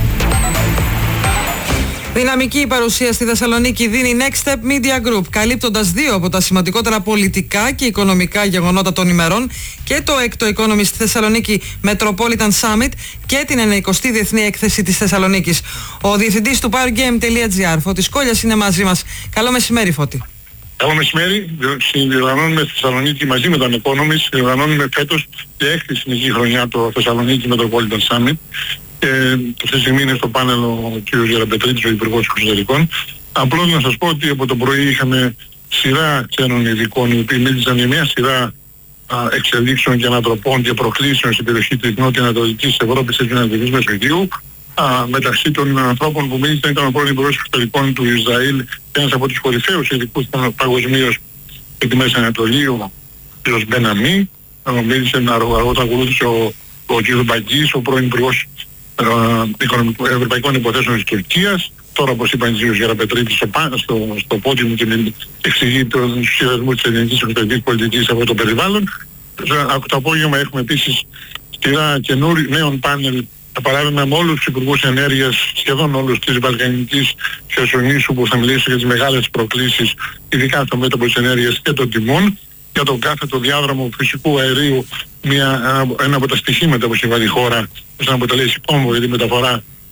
Δυναμική η παρουσία στη Θεσσαλονίκη δίνει η Next Step Media Group, καλύπτοντας δύο από τα σημαντικότερα πολιτικά και οικονομικά γεγονότα των ημερών, και το έκτο Economist στη Θεσσαλονίκη Metropolitan Summit και την ενενηκοστή Διεθνή Έκθεση της Θεσσαλονίκης. Ο διευθυντής του Powergame τελεία τζι άρ, Φώτης Κόλλιας, είναι μαζί μας. Καλό μεσημέρι, Φώτη. Καλό μεσημέρι. Διοργανώνουμε στη Θεσσαλονίκη μαζί με τον Economist, διοργανώνουμε φέτος η έκτη συνεχή χρονιά το Θεσσαλονίκη Metropolitan Summit. Και αυτή τη στιγμή είναι στο πάνελ ο κ. Γεραπετρίτης, ο Υπουργός Εξωτερικών. Απλώς να σας πω ότι από το πρωί είχαμε σειρά ξένων ειδικών, οι οποίοι μίλησαν για μια σειρά α, εξελίξεων και ανατροπών και προκλήσεων στην περιοχή της νότια-ανατολικής Ευρώπης και της Ανατολικής Μεσογείου. Α, μεταξύ των ανθρώπων που μίλησαν ήταν ο πρώην Υπουργός Εξωτερικών του Ισραήλ και ένας από τους κορυφαίους ειδικούς παγκοσμίως για τη Μέση Ανατολή, ο κ. Μπεναμί. Μίλησε αργότερα, ακολούθησε ο, ο κ. Μπαγκής, ο πρώην Υπουργός Ευρωπαϊκών Υποθέσεων της Τουρκίας. Τώρα, όπως είπαν οι Γεραπετρίτης στο, στο, στο πόδι μου και εξηγεί τον σχεδιασμό της ελληνικής εξωτερικής πολιτικής από το περιβάλλον. Από το απόγευμα έχουμε επίσης σειρά καινούριων νέων πάνελ, για παράδειγμα με όλους τους υπουργούς ενέργειας, σχεδόν όλους της Βαλκανικής Χερσονήσου, που θα μιλήσουν για τις μεγάλες προκλήσεις, ειδικά στο μέτωπο της ενέργειας και των τιμών, για τον κάθετο διάδρομο φυσικού αερίου, μια, ένα από τα στοιχήματα που συμβαίνει η χώρα, ώστε να αποτελέσει κόμβο για τη μεταφορά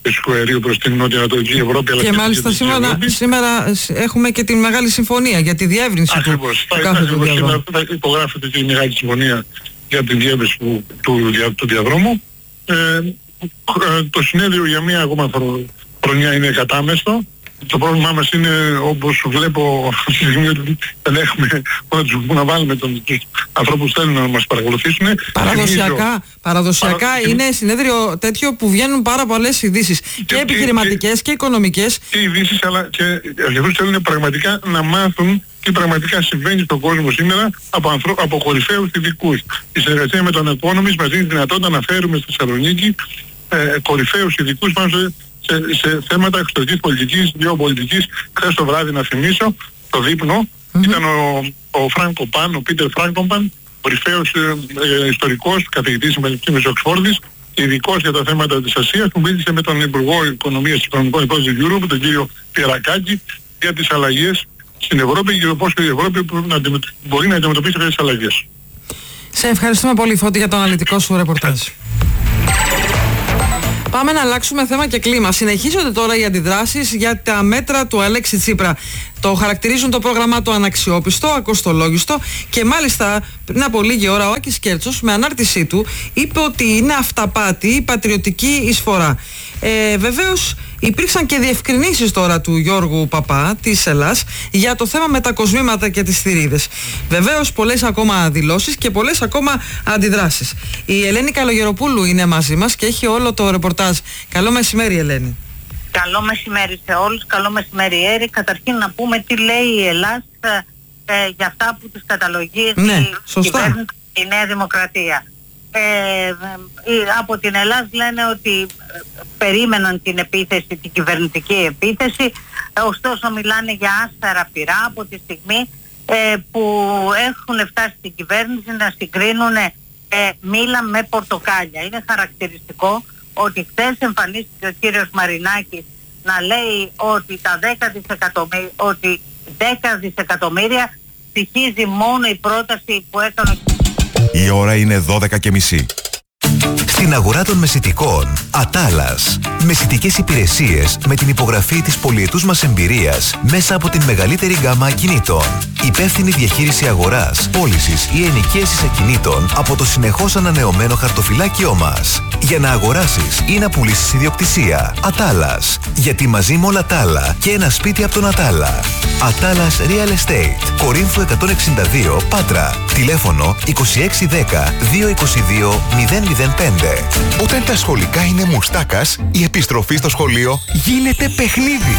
φυσικού αερίου προς την νότια-ανατολική Ευρώπη. Και, και μάλιστα σήμερα, σήμερα έχουμε και τη μεγάλη συμφωνία για τη διεύρυνση ακριβώς, του, του κάθε του διαδρόμου. Θα υπογράφεται και η μεγάλη συμφωνία για τη διεύρυνση του, του, του, του διαδρόμου. Ε, το συνέδριο για μία ακόμα χρονιά είναι κατάμεστο. Το πρόβλημά μας είναι, όπως βλέπω αυτή τη στιγμή, ότι δεν έχουμε που να βάλουμε τον, τους ανθρώπους που θέλουν να μας παρακολουθήσουν. Παραδοσιακά, παραδοσιακά παρα... είναι συνέδριο τέτοιο που βγαίνουν πάρα πολλές ειδήσεις και, και επιχειρηματικές και, και οικονομικές. Και ειδήσεις, αλλά και αυτούς θέλουν πραγματικά να μάθουν τι πραγματικά συμβαίνει στον κόσμο σήμερα από, ανθρω... από κορυφαίους ειδικούς. Η συνεργασία με τον Economist μας δίνει δυνατότητα να φέρουμε στη Θεσσαλονίκη ε, κορυφαίους ειδικούς πάνω σε Σε, σε θέματα εξωτερικής πολιτικής, γεωπολιτικής. Χθες το βράδυ, να θυμίσω, το δείπνο mm-hmm. ήταν ο, ο Φράνκο Παν, ο Πίτερ Φράνκομπαν, κορυφαίος ε, ε, ιστορικός, καθηγητής της Πανεπιστήμιου Οξφόρδης, ειδικός για τα θέματα της Ασίας, που μίλησε με τον Υπουργό Οικονομίας και Οικονομικών Υπόθεσης του Europe, τον κύριο Πιερακάκη, για τις αλλαγές στην Ευρώπη και το πώς η Ευρώπη μπορεί να αντιμετωπίσει αυτές τις αλλαγές. Σε ευχαριστούμε πολύ, Φώτη, για το αναλυτικό σου ρεπορτάζ. Πάμε να αλλάξουμε θέμα και κλίμα. Συνεχίζονται τώρα οι αντιδράσεις για τα μέτρα του Αλέξη Τσίπρα. Το χαρακτηρίζουν το πρόγραμμά του αναξιόπιστο, ακοστολόγιστο και μάλιστα πριν από λίγη ώρα ο Άκης Κέρτσος με ανάρτησή του είπε ότι είναι αυταπάτη η πατριωτική εισφορά. Ε, βεβαίως υπήρξαν και διευκρινήσεις τώρα του Γιώργου Παπά της Ελλάς για το θέμα με τα κοσμήματα και τις θηρίδες. Βεβαίως πολλές ακόμα δηλώσεις και πολλές ακόμα αντιδράσεις. Η Ελένη Καλογεροπούλου είναι μαζί μας και έχει όλο το ρεπορτάζ. Καλό μεσημέρι, Ελένη. Καλό μεσημέρι σε όλους, καλό μεσημέρι Έρη. Καταρχήν να πούμε τι λέει η Ελλάς ε, ε, για αυτά που τους καταλογεί ναι, η κυβέρνηση, η Νέα Δημοκρατία. Ε, ε, από την Ελλάς λένε ότι περίμεναν την επίθεση, την κυβερνητική επίθεση, ε, ωστόσο μιλάνε για άσφαιρα πυρά από τη στιγμή ε, που έχουν φτάσει στην κυβέρνηση να συγκρίνουν ε, μήλα με πορτοκάλια. Είναι χαρακτηριστικό ότι χθες εμφανίστηκε ο κύριος Μαρινάκης να λέει ότι τα δέκα δισεκατομμύρια, ότι δέκα δισεκατομμύρια στοιχίζει μόνο η πρόταση που έκανε. Η ώρα είναι δώδεκα και μισή. Στην αγορά των μεσιτικών, Ατάλας. Μεσιτικές υπηρεσίες με την υπογραφή της πολυετούς μας εμπειρίας μέσα από την μεγαλύτερη γκάμα ακινήτων. Υπεύθυνη διαχείριση αγοράς, πώλησης ή ενοικίασης ακινήτων από το συνεχώς ανανεωμένο χαρτοφυλάκιό μας. Για να αγοράσεις ή να πουλήσεις ιδιοκτησία. Ατάλας. Γιατί μαζί με όλα τα άλλα και ένα σπίτι από τον Ατάλα. Ατάλας Real Estate. Κορίνθου εκατόν εξήντα δύο, Πάτρα. Τηλέφωνο είκοσι έξι δέκα δύο είκοσι δύο μηδέν μηδέν πέντε. Όταν τα σχολικά είναι μουστάκας, η επιστροφή στο σχολείο γίνεται παιχνίδι.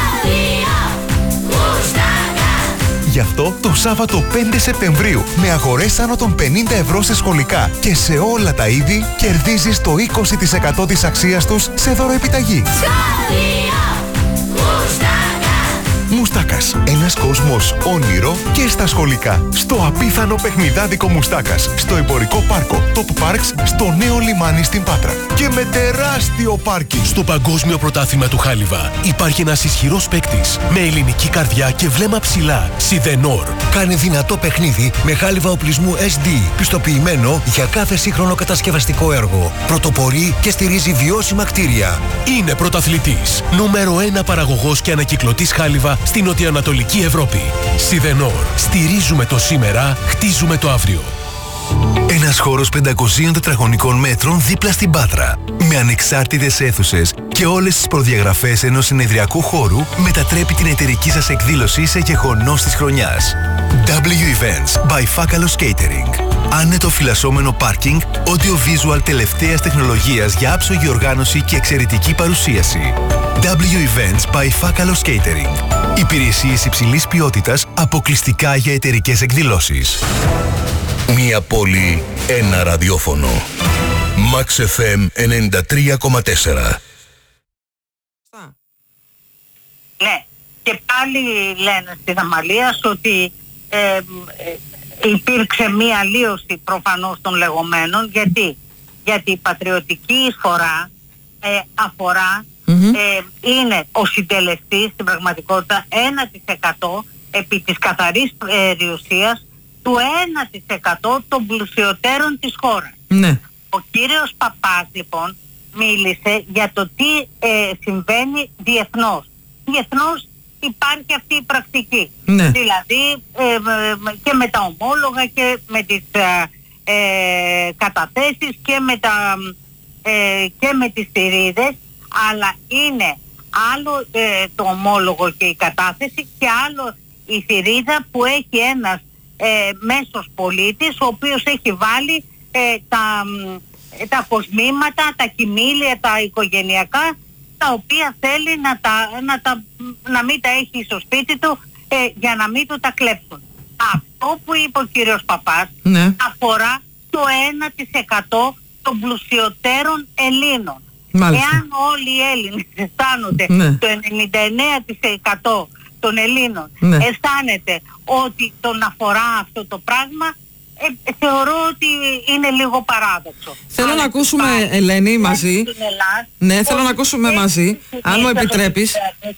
Γι' αυτό το Σάββατο πέντε Σεπτεμβρίου με αγορές άνω των πενήντα ευρώ σε σχολικά και σε όλα τα είδη κερδίζεις το είκοσι τοις εκατό της αξίας τους σε δωροεπιταγή. Μουστάκας. Ένας κόσμος όνειρο και στα σχολικά. Στο απίθανο παιχνιδάδικο Μουστάκας. Στο εμπορικό πάρκο Top Parks στο νέο λιμάνι στην Πάτρα. Και με τεράστιο πάρκινγκ. Στο παγκόσμιο πρωτάθλημα του Χάλιβα υπάρχει ένας ισχυρός παίκτης με ελληνική καρδιά και βλέμμα ψηλά. Σιδενόρ. Κάνει δυνατό παιχνίδι με χάλιβα οπλισμού ες ντι. Πιστοποιημένο για κάθε σύγχρονο κατασκευαστικό έργο. Πρωτοπορεί και στηρίζει βιώσιμα κτίρια. Είναι πρωταθλητής. Νούμερο ένα παραγωγός και ανακυκλωτής χάλιβα στην νοτιοανατολική Ευρώπη. Σιδενόρ. Στηρίζουμε το σήμερα, χτίζουμε το αύριο. Ένας χώρος πεντακοσίων τετραγωνικών μέτρων δίπλα στην Πάτρα. Με ανεξάρτητες αίθουσες και όλες τις προδιαγραφές ενός συνεδριακού χώρου μετατρέπει την εταιρική σας εκδήλωση σε γεγονός της χρονιάς. ντάμπλιου Events by Fakalos Catering. Άνετο φυλασσόμενο πάρκινγκ, audio-visual τελευταίας τεχνολογίας για άψογη οργάνωση και εξαιρετική παρουσίαση. ντάμπλιου Events by Fakalos Catering. Υπηρεσίες υψηλής ποιότητας αποκλειστικά για εταιρικές εκδηλώσεις. Μία πόλη, ένα ραδιόφωνο. Max εφ εμ ενενήντα τρία κόμμα τέσσερα. Ναι, και πάλι λένε στην Αμαλίας ότι ε, ε, υπήρξε μία αλλίωση προφανώς των λεγόμενων. Γιατί, Γιατί η πατριωτική εισφορά ε, αφορά, mm-hmm. ε, είναι ο συντελεστής στην πραγματικότητα ένα τοις εκατό επί της καθαρής περιουσίας του ένα τοις εκατό των πλουσιωτέρων της χώρας. Ναι. Ο κύριος Παπάς λοιπόν μίλησε για το τι ε, συμβαίνει διεθνώς. Διεθνώς υπάρχει αυτή η πρακτική. Ναι. Δηλαδή ε, και με τα ομόλογα και με τις ε, καταθέσεις και με, τα, ε, και με τις θηρίδες, αλλά είναι άλλο ε, το ομόλογο και η κατάθεση και άλλο η θηρίδα που έχει ένας ε, μέσος πολίτης ο οποίος έχει βάλει ε, τα, τα κοσμήματα, τα κοιμήλια, τα οικογενειακά, τα οποία θέλει να, τα, να, τα, να μην τα έχει στο σπίτι του ε, για να μην του τα κλέψουν. Αυτό που είπε ο κύριος Παπάς, ναι, αφορά το ένα τοις εκατό των πλουσιωτέρων Ελλήνων. Μάλιστα. Εάν όλοι οι Έλληνες αισθάνονται, ναι, το ενενήντα εννέα τοις εκατό των Ελλήνων, ναι, αισθάνεται ότι τον αφορά αυτό το πράγμα, Ε, θεωρώ ότι είναι λίγο παράδοξο. Θέλω αλλά να ακούσουμε, υπάρχει, Ελένη, μαζί. Ελλάς, ναι, θέλω να ακούσουμε μαζί, αν μου επιτρέπεις.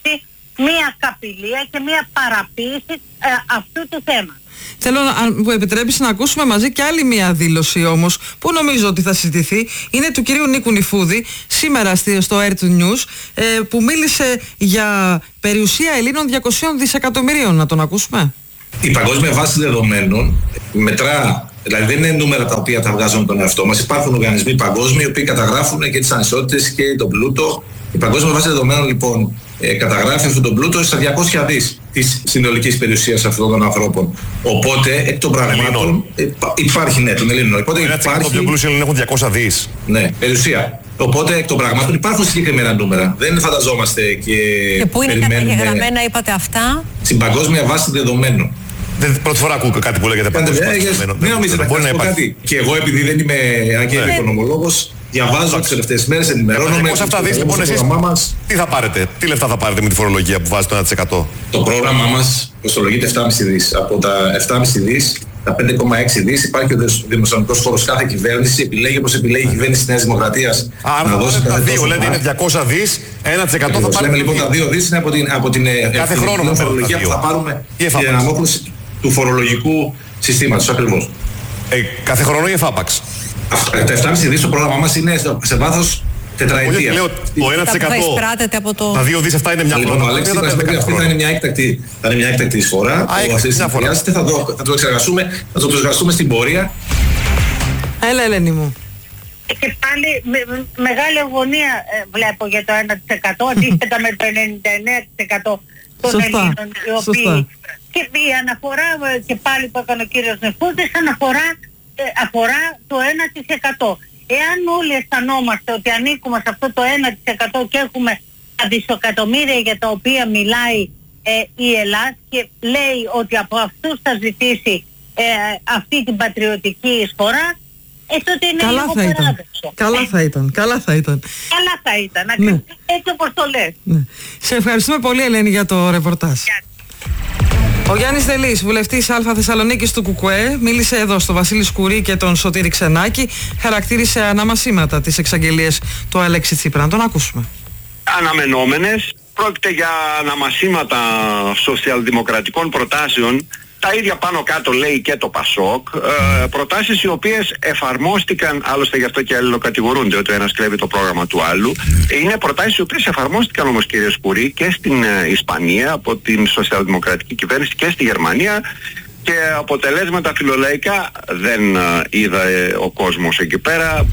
Μία καπηλεία και μία παραποίηση ε, αυτού του θέματος. Θέλω, αν μου επιτρέπεις, να ακούσουμε μαζί και άλλη μία δήλωση όμως, που νομίζω ότι θα συζητηθεί. Είναι του κυρίου Νίκου Νιφούδη, σήμερα στο Earth News, ε, που μίλησε για περιουσία Ελλήνων διακοσίων δισεκατομμυρίων. Να τον ακούσουμε. Η παγκόσμια βάση δεδομένων μετρά, δηλαδή δεν είναι νούμερα τα οποία τα βγάζουμε τον εαυτό μας. Υπάρχουν οργανισμοί παγκόσμιοι οι οποίοι καταγράφουν και τις ανισότητες και τον πλούτο. Η παγκόσμια βάση δεδομένων λοιπόν ε, καταγράφει αυτόν τον πλούτο στα διακόσια δις της συνολικής περιουσίας αυτών των ανθρώπων. Οπότε εκ των πραγμάτων ε, υπάρχει, ναι, των Ελλήνων. Οπότε υπάρχει. Οι πιο πλούσιοι Έλληνες έχουν διακόσια δις. Ναι, περιουσία. Οπότε εκ των πραγμάτων υπάρχουν συγκεκριμένα νούμερα. Δεν φανταζόμαστε και. Και πού είναι καταγεγραμμένα, είπατε αυτά? Στην παγκόσμια βάση δεδομένων. Δεν, πρώτη φορά ακούω κάτι που λέγεται παγκόσμια βάση δεδομένων. Δεν νομίζετε να πω κάτι. Και εγώ, επειδή δεν είμαι και οικονομολόγος, διαβάζω τις τελευταίες μέρες, ενημερώνομαι. Πώς αυτά δεις λοιπόν εσείς, τι θα πάρετε, τι λεφτά θα πάρετε με τη φορολογία που βάζει το ένα τοις εκατό? Το πρόγραμμά μας κοστολογείται επτά κόμμα πέντε δις. Από τα επτά κόμμα πέντε δις, τα πέντε κόμμα έξι δις υπάρχει ο δημοσιονομικός φόρος. Κάθε κυβέρνηση επιλέγει όπως επιλέγει η κυβέρνηση της Νέας Δημοκρατίας. Άρα να δώσει τα δύο, λέτε είναι διακόσια δις, ένα τοις εκατό θα πάρουμε. Λέμε λοιπόν τα δύο δις είναι από την, από την κάθε χρόνο φορολογία που θα πάρουμε για την αναμόχληση του φορολογικού συστήματος ακριβώς. Ε, κάθε χρόνο ή εφάπαξ? Τα επτά κόμμα πέντε δις το πρόγραμμα μας είναι σε βάθος τετραετία. Λέω το ένα τοις εκατό, από το... τα δύο δις αυτά είναι μια χρόνο. Λοιπόν, ο Αλέξης αυτή θα είναι μια έκτακτη, θα είναι μια έκτακτη εισφορά. Ο Ασύς θα χρειάζεται, θα, το, θα το εξεργαστούμε, θα το εξεργαστούμε στην πορεία. Έλα, Ελένη μου. Και πάλι με, μεγάλη αγωνία ε, βλέπω για το ένα τοις εκατό αντίθετα με το ενενήντα εννέα τοις εκατό των Ελλήνων, οι οποίοι... Και η αναφορά και πάλι που έκανε ο κύριος Νεφούδης αναφορά, ε, αφορά το ένα τοις εκατό. Εάν όλοι αισθανόμαστε ότι ανήκουμε σε αυτό το ένα τοις εκατό και έχουμε τα δισεκατομμύρια για τα οποία μιλάει ε, η Ελλάδα και λέει ότι από αυτούς θα ζητήσει ε, αυτή την πατριωτική εισφορά, ε, τότε είναι καλά λίγο θα παράδοξο. Ήταν. Καλά θα ήταν. Καλά θα ήταν. Καλά θα ήταν. Ναι. Έτσι όπως το λες. Ναι. Σε ευχαριστούμε πολύ, Ελένη, για το ρεπορτάζ. Ο Γιάννης Δελής, βουλευτής Α Θεσσαλονίκης του ΚΚΕ, μίλησε εδώ στο Βασίλη Σκουρί και τον Σωτήρη Ξενάκη, χαρακτήρισε αναμασίματα τις εξαγγελίες του Αλέξη Τσίπρα. Να τον ακούσουμε. Αναμενόμενες, πρόκειται για αναμασίματα σοσιαλδημοκρατικών προτάσεων. Τα ίδια πάνω κάτω λέει και το Πασόκ, ε, προτάσεις οι οποίες εφαρμόστηκαν, άλλωστε γι' αυτό και αλληλοκατηγορούνται ότι ο ένας κλέβει το πρόγραμμα του άλλου. Είναι προτάσεις οι οποίες εφαρμόστηκαν όμως, κύριε Σκουρί, και στην ε, Ισπανία από την σοσιαλδημοκρατική κυβέρνηση και στη Γερμανία, και αποτελέσματα φιλολαϊκά δεν ε, είδα ε, ο κόσμος εκεί πέρα.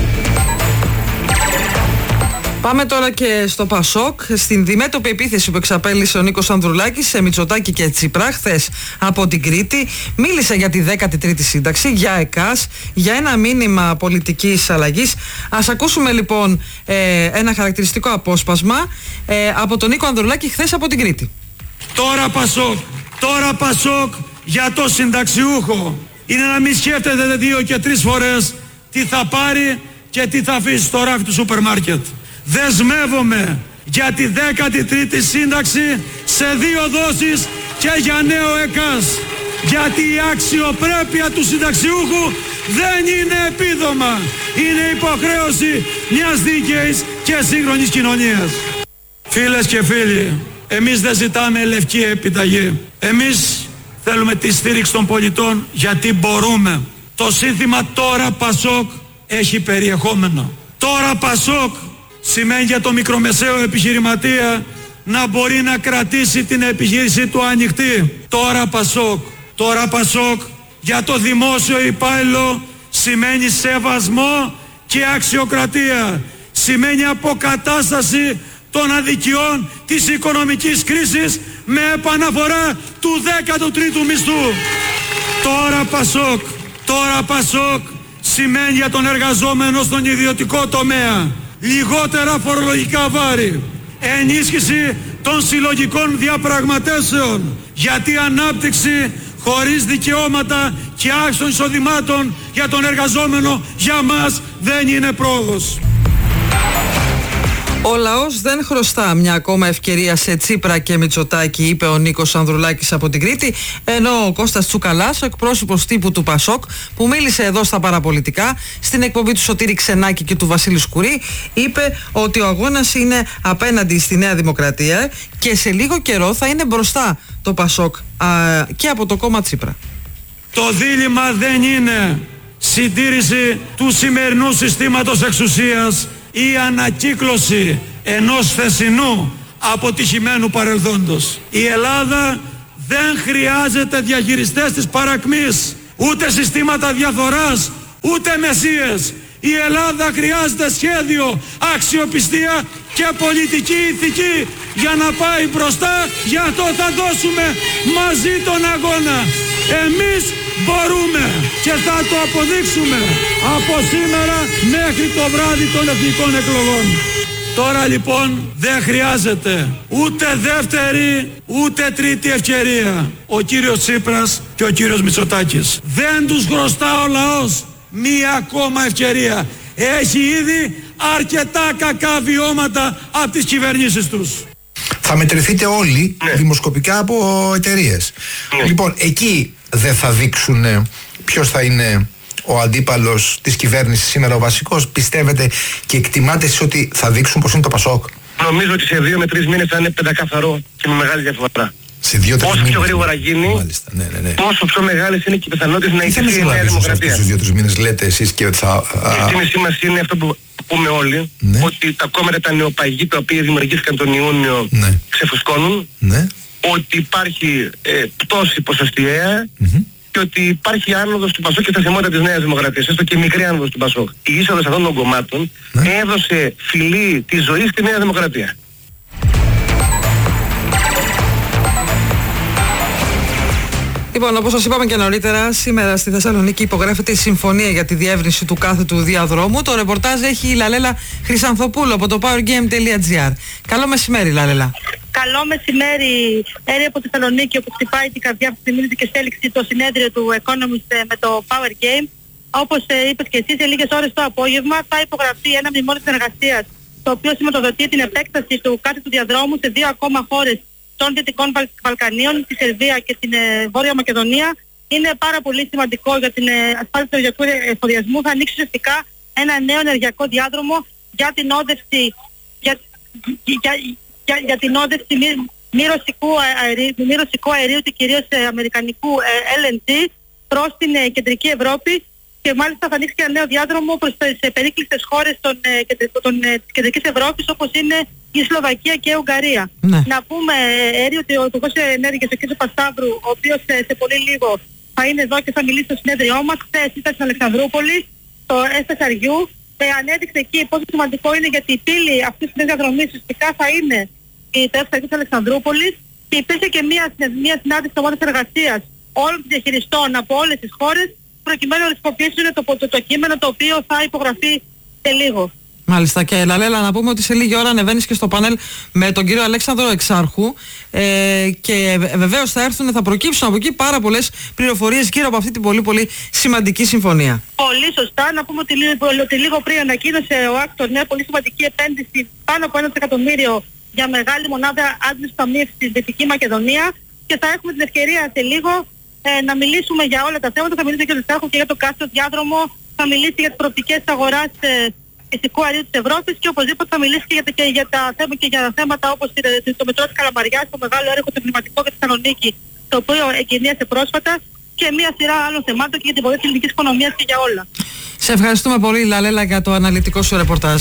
Πάμε τώρα και στο Πασόκ, στην διμέτωπη επίθεση που εξαπέλυσε ο Νίκος Ανδρουλάκης σε Μητσοτάκη και Τσίπρα χθες από την Κρήτη. Μίλησε για τη δέκατη τρίτη σύνταξη, για ΕΚΑΣ, για ένα μήνυμα πολιτικής αλλαγής. Ας ακούσουμε λοιπόν ε, ένα χαρακτηριστικό απόσπασμα ε, από τον Νίκο Ανδρουλάκη χθες από την Κρήτη. Τώρα Πασόκ, τώρα Πασόκ για το συνταξιούχο. Είναι να μην σκέφτεται δύο και τρεις φορές τι θα πάρει και τι θα αφήσει στο ράφι του σούπερ μάρκετ. Δεσμεύομαι για τη δέκατη τρίτη σύνταξη σε δύο δόσεις και για νέο ΕΚΑΣ. Γιατί η αξιοπρέπεια του συνταξιούχου δεν είναι επίδομα. Είναι υποχρέωση μιας δίκαιης και σύγχρονης κοινωνίας. Φίλες και φίλοι, εμείς δεν ζητάμε λευκή επιταγή. Εμείς θέλουμε τη στήριξη των πολιτών γιατί μπορούμε. Το σύνθημα τώρα Πασόκ έχει περιεχόμενο. Τώρα Πασόκ σημαίνει για το μικρομεσαίο επιχειρηματία να μπορεί να κρατήσει την επιχείρηση του ανοιχτή. Τώρα Πασόκ. Τώρα Πασόκ για το δημόσιο υπάλληλο σημαίνει σεβασμό και αξιοκρατία. Σημαίνει αποκατάσταση των αδικιών της οικονομικής κρίσης με επαναφορά του δέκατου τρίτου μισθού. Τώρα Πασόκ. Τώρα Πασόκ σημαίνει για τον εργαζόμενο στον ιδιωτικό τομέα λιγότερα φορολογικά βάρη, ενίσχυση των συλλογικών διαπραγματεύσεων, γιατί ανάπτυξη χωρίς δικαιώματα και αύξηση των εισοδημάτων για τον εργαζόμενο για μας δεν είναι πρόοδος. Ο λαός δεν χρωστά μια ακόμα ευκαιρία σε Τσίπρα και Μητσοτάκη, είπε ο Νίκος Ανδρουλάκης από την Κρήτη, ενώ ο Κώστας Τσουκαλάς, ο εκπρόσωπος τύπου του Πασόκ, που μίλησε εδώ στα παραπολιτικά, στην εκπομπή του Σωτήρη Ξενάκη και του Βασίλη Σκουρί, είπε ότι ο αγώνας είναι απέναντι στη Νέα Δημοκρατία και σε λίγο καιρό θα είναι μπροστά το Πασόκ α, και από το κόμμα Τσίπρα. Το δίλημμα δεν είναι συντήρηση του σημερινού συστήματος εξουσίας ή ανακύκλωση ενός θεσινού αποτυχημένου παρελθόντος. Η Ελλάδα δεν χρειάζεται διαχειριστές της παρακμής, ούτε συστήματα διαφθοράς, ούτε μεσίες. Η Ελλάδα χρειάζεται σχέδιο, αξιοπιστία και πολιτική ηθική για να πάει μπροστά. Γι' αυτό θα δώσουμε μαζί τον αγώνα. Εμείς μπορούμε και θα το αποδείξουμε από σήμερα μέχρι το βράδυ των εθνικών εκλογών. Τώρα λοιπόν δεν χρειάζεται ούτε δεύτερη ούτε τρίτη ευκαιρία. Ο κύριος Τσίπρας και ο κύριος Μητσοτάκης. Δεν τους χρωστά ο λαός μία ακόμα ευκαιρία. Έχει ήδη αρκετά κακά βιώματα από τις κυβερνήσεις τους. Θα μετρηθείτε όλοι ναι. δημοσκοπικά από εταιρείες. Ναι. Λοιπόν, εκεί δεν θα δείξουν ποιος θα είναι ο αντίπαλος της κυβέρνησης σήμερα, ο βασικός? Πιστεύετε και εκτιμάτε εσείς ότι θα δείξουν πως είναι το Πασόκ? Νομίζω ότι σε δύο με τρεις μήνες θα είναι πεντακάθαρο και με μεγάλη διαφορά. Σε δύο, όσο μήνες, πιο γρήγορα γίνει, μάλιστα, ναι, ναι, ναι. τόσο πιο μεγάλες είναι και οι πιθανότητες να ιτηθεί η Νέα Δημοκρατία. Στους δύο-τρεις μήνες λέτε εσείς και ότι θα... Η εκτίμησή μας είναι αυτό που πούμε όλοι, ναι. ότι τα κόμματα τα νεοπαγή τα οποία δημιουργήθηκαν τον Ιούνιο ναι. ξεφουσκώνουν, ναι. ότι υπάρχει ε, πτώση ποσοστιαία mm-hmm. και ότι υπάρχει άνοδος του Πασόκ και στασιμότητα της Νέας Δημοκρατίας, έστω και μικρή άνοδος του Πασόκ. Η είσοδος αυτών των κομμάτων ναι. έδωσε φυλή τη ζωή στη Νέα Δημοκρατία. Λοιπόν, όπως σας είπαμε και νωρίτερα, σήμερα στη Θεσσαλονίκη υπογράφεται η συμφωνία για τη διεύρυνση του κάθετου διαδρόμου. Το ρεπορτάζ έχει η Λαλέλα Χρυσανθοπούλου από το powergame τελεία gr. Καλό μεσημέρι, Λαλέλα. Καλό μεσημέρι, Έρη από τη Θεσσαλονίκη, όπου χτυπάει την καρδιά που θυμίζει και στέλιξη το συνέδριο του Economist με το Power Game. Όπως είπες και εσύ, σε λίγες ώρες το απόγευμα θα υπογραφεί ένα μνημόνιο συνεργασίας, το οποίο σηματοδοτεί την επέκταση του κάθετου διαδρόμου σε δύο ακόμα χώρες των Δυτικών Βαλκανίων, τη Σερβία και την ε, Βόρεια Μακεδονία. Είναι πάρα πολύ σημαντικό για την ε, ασφάλεια του ενεργειακού εφοδιασμού. Θα ανοίξει ουσιαστικά ένα νέο ενεργειακό διάδρομο για την όδευση, για, για, για, για την όδευση μη, μη, ρωσικού αερίου, μη ρωσικού αερίου και κυρίως ε, αμερικανικού ε, ελ εν τζι προς την ε, κεντρική Ευρώπη, και μάλιστα θα ανοίξει και ένα νέο διάδρομο προς τις ε, περίκλειστες χώρες των, ε, κεντρικ, των, ε, της κεντρικής Ευρώπης, όπως είναι η Σλοβακία και η Ουγγαρία. Ναι. Να πούμε, Έρη, ότι ο Υπουργός Ενέργειας, ο κ. Πασταύρου, ο οποίος σε, σε πολύ λίγο θα είναι εδώ και θα μιλήσει στο συνέδριό μας, χθες ήταν στην Αλεξανδρούπολη, στο ες τέσσερα γιου, ε, ανέδειξε εκεί πόσο σημαντικό είναι, γιατί η πύλη αυτής της διαδρομής ουσιαστικά θα είναι η ες τέσσερα γιου της Αλεξανδρούπολης, και υπήρχε και μια, μια συνάντηση της ομάδας εργασίας όλων των διαχειριστών από όλες τις χώρες, προκειμένου να χρησιμοποιήσουν το, το, το, το κείμενο το οποίο θα υπογραφεί σε λίγο. Μάλιστα, και Λαλέλα, να πούμε ότι σε λίγη ώρα ανεβαίνεις και στο πάνελ με τον κύριο Αλέξανδρο Εξάρχου ε, και βεβαίως θα έρθουν, θα προκύψουν από εκεί πάρα πολλές πληροφορίες γύρω από αυτή την πολύ πολύ σημαντική συμφωνία. Πολύ σωστά. Να πούμε ότι, ότι λίγο πριν ανακοίνωσε ο Άκτορ μια πολύ σημαντική επένδυση πάνω από ένα εκατομμύριο για μεγάλη μονάδα άντλησης ταμείας στη Δυτική Μακεδονία, και θα έχουμε την ευκαιρία σε λίγο ε, να μιλήσουμε για όλα τα θέματα. Θα μιλήσει και ο Εξάρχου και για το κάστρο διάδρομο, θα μιλήσει για τις προοπτικές της αγοράς ε, φυσικού αερίου της Ευρώπης, και οπωσδήποτε θα μιλήσει και για, και για, τα, και για θέματα όπως το μετρό της Καλαμαριάς, το μεγάλο έργο του πνευματικού για τη Θεσσαλονίκη, το οποίο εγκαινίασε πρόσφατα, και μια σειρά άλλων θεμάτων και για την βοήθεια της ελληνικής οικονομίας και για όλα. Σε ευχαριστούμε πολύ, Λαλέλα, για το αναλυτικό σου ρεπορτάζ.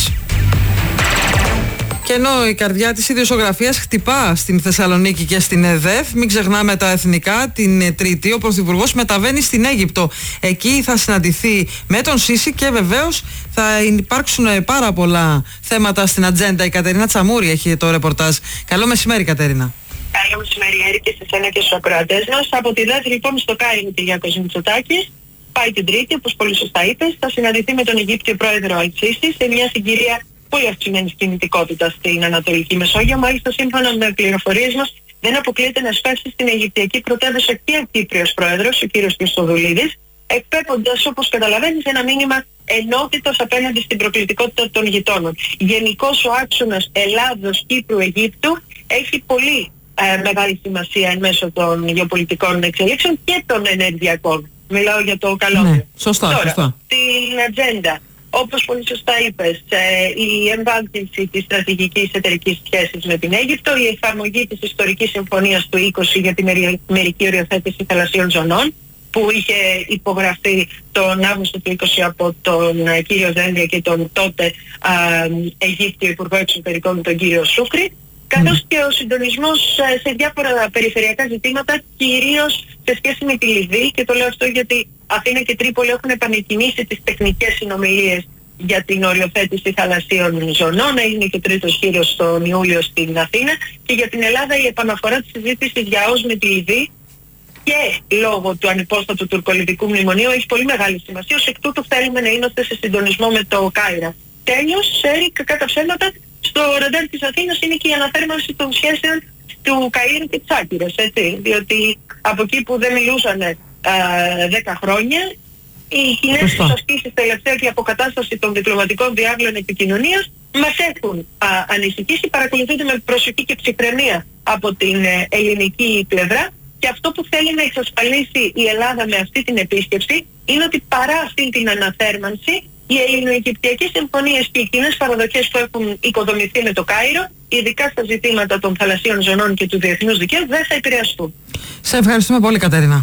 Και ενώ η καρδιά της ιδιοσιογραφίας χτυπά στην Θεσσαλονίκη και στην ΕΔΕΘ, μην ξεχνάμε τα εθνικά, την Τρίτη ο Πρωθυπουργός μεταβαίνει στην Αίγυπτο. Εκεί θα συναντηθεί με τον Σίση και βεβαίως θα υπάρξουν πάρα πολλά θέματα στην ατζέντα. Η Κατερίνα Τσαμούρη έχει το ρεπορτάζ. Καλό μεσημέρι, Κατερίνα. Καλό μεσημέρι, Έρη, και σε σένα και στους ακροατές μας. Από τη ΔΕΘ λοιπόν στο Κάιρο, Κυριάκος Μητσοτάκης, πάει την Τρίτη, όπως πολύ σωστά είπες, θα συναντηθεί με τον Αιγύπτιο πρόεδρο Αλ-Σίση σε μια συγκυρία πολύ αυξημένης κινητικότητα στην Ανατολική Μεσόγειο. Μάλιστα, σύμφωνα με πληροφορίες μας, δεν αποκλείεται να σπάσει στην Αιγυπτιακή πρωτεύουσα και ο Κύπριος πρόεδρος, ο κύριος Χριστοδουλίδης, εκπέμποντας, όπως καταλαβαίνεις, ένα μήνυμα ενότητος απέναντι στην προκλητικότητα των γειτόνων. Γενικώς ο άξονας Ελλάδος-Κύπρου-Αιγύπτου έχει πολύ ε, μεγάλη σημασία εν μέσω των γεωπολιτικών εξελίξεων και των ενεργειακών. Μιλάω για το καλώδιο. Ναι, σωστά, Τώρα, σωστά. στην ατζέντα, όπως πολύ σωστά είπες, ε, η εμβάθυνση της στρατηγικής εταιρικής σχέσης με την Αίγυπτο, η εφαρμογή της ιστορικής συμφωνίας του είκοσι για τη μερι, μερική οριοθέτηση θαλασσίων ζωνών, που είχε υπογραφεί τον Αύγουστο του είκοσι από τον ε, κύριο Δένδια και τον τότε ε, Αιγύπτιο Υπουργό Εξωτερικών, τον κύριο Σούκρη, καθώς και ο συντονισμός ε, σε διάφορα περιφερειακά ζητήματα, κυρίως σε σχέση με τη Λιβύη, και το λέω αυτό γιατί Αθήνα και Τρίπολη έχουν επανεκκινήσει τις τεχνικές συνομιλίες για την οριοθέτηση θαλασσίων ζωνών. Έγινε και τρίτος γύρος τον Ιούλιο στην Αθήνα, και για την Ελλάδα η επαναφορά της συζήτησης για ΟΣ με τη Λιβύη και λόγω του ανυπόστατου τουρκολιβικού μνημονίου έχει πολύ μεγάλη σημασία. Ως εκ τούτου θέλουμε να είμαστε σε συντονισμό με το Κάιρο. Τέλος, Έρικ, κατά ψέματα, στο ραντάρ της Αθήνας είναι και η αναθέρμανση των σχέσεων του Καΐρου και της Άκυρας, έτσι, διότι από εκεί που δεν μιλούσαν δέκα χρόνια, οι κοινές τους ασκήσεις τελευταία και η αποκατάσταση των διπλωματικών διάβλων επικοινωνίας μας έχουν α, ανησυχήσει, παρακολουθούνται με προσοχή και ψυχραιμία από την ε, ελληνική πλευρά, και αυτό που θέλει να εξασφαλίσει η Ελλάδα με αυτή την επίσκεψη είναι ότι παρά αυτή την αναθέρμανση, οι ελληνοαιγυπτιακές συμφωνίες και οι κοινές παραδοχές που έχουν οικοδομηθεί με το Κάιρο, ειδικά στα ζητήματα των θαλασσίων ζωνών και του διεθνούς δικαίου, δεν θα επηρεαστούν. Σε ευχαριστούμε πολύ, Κατερίνα.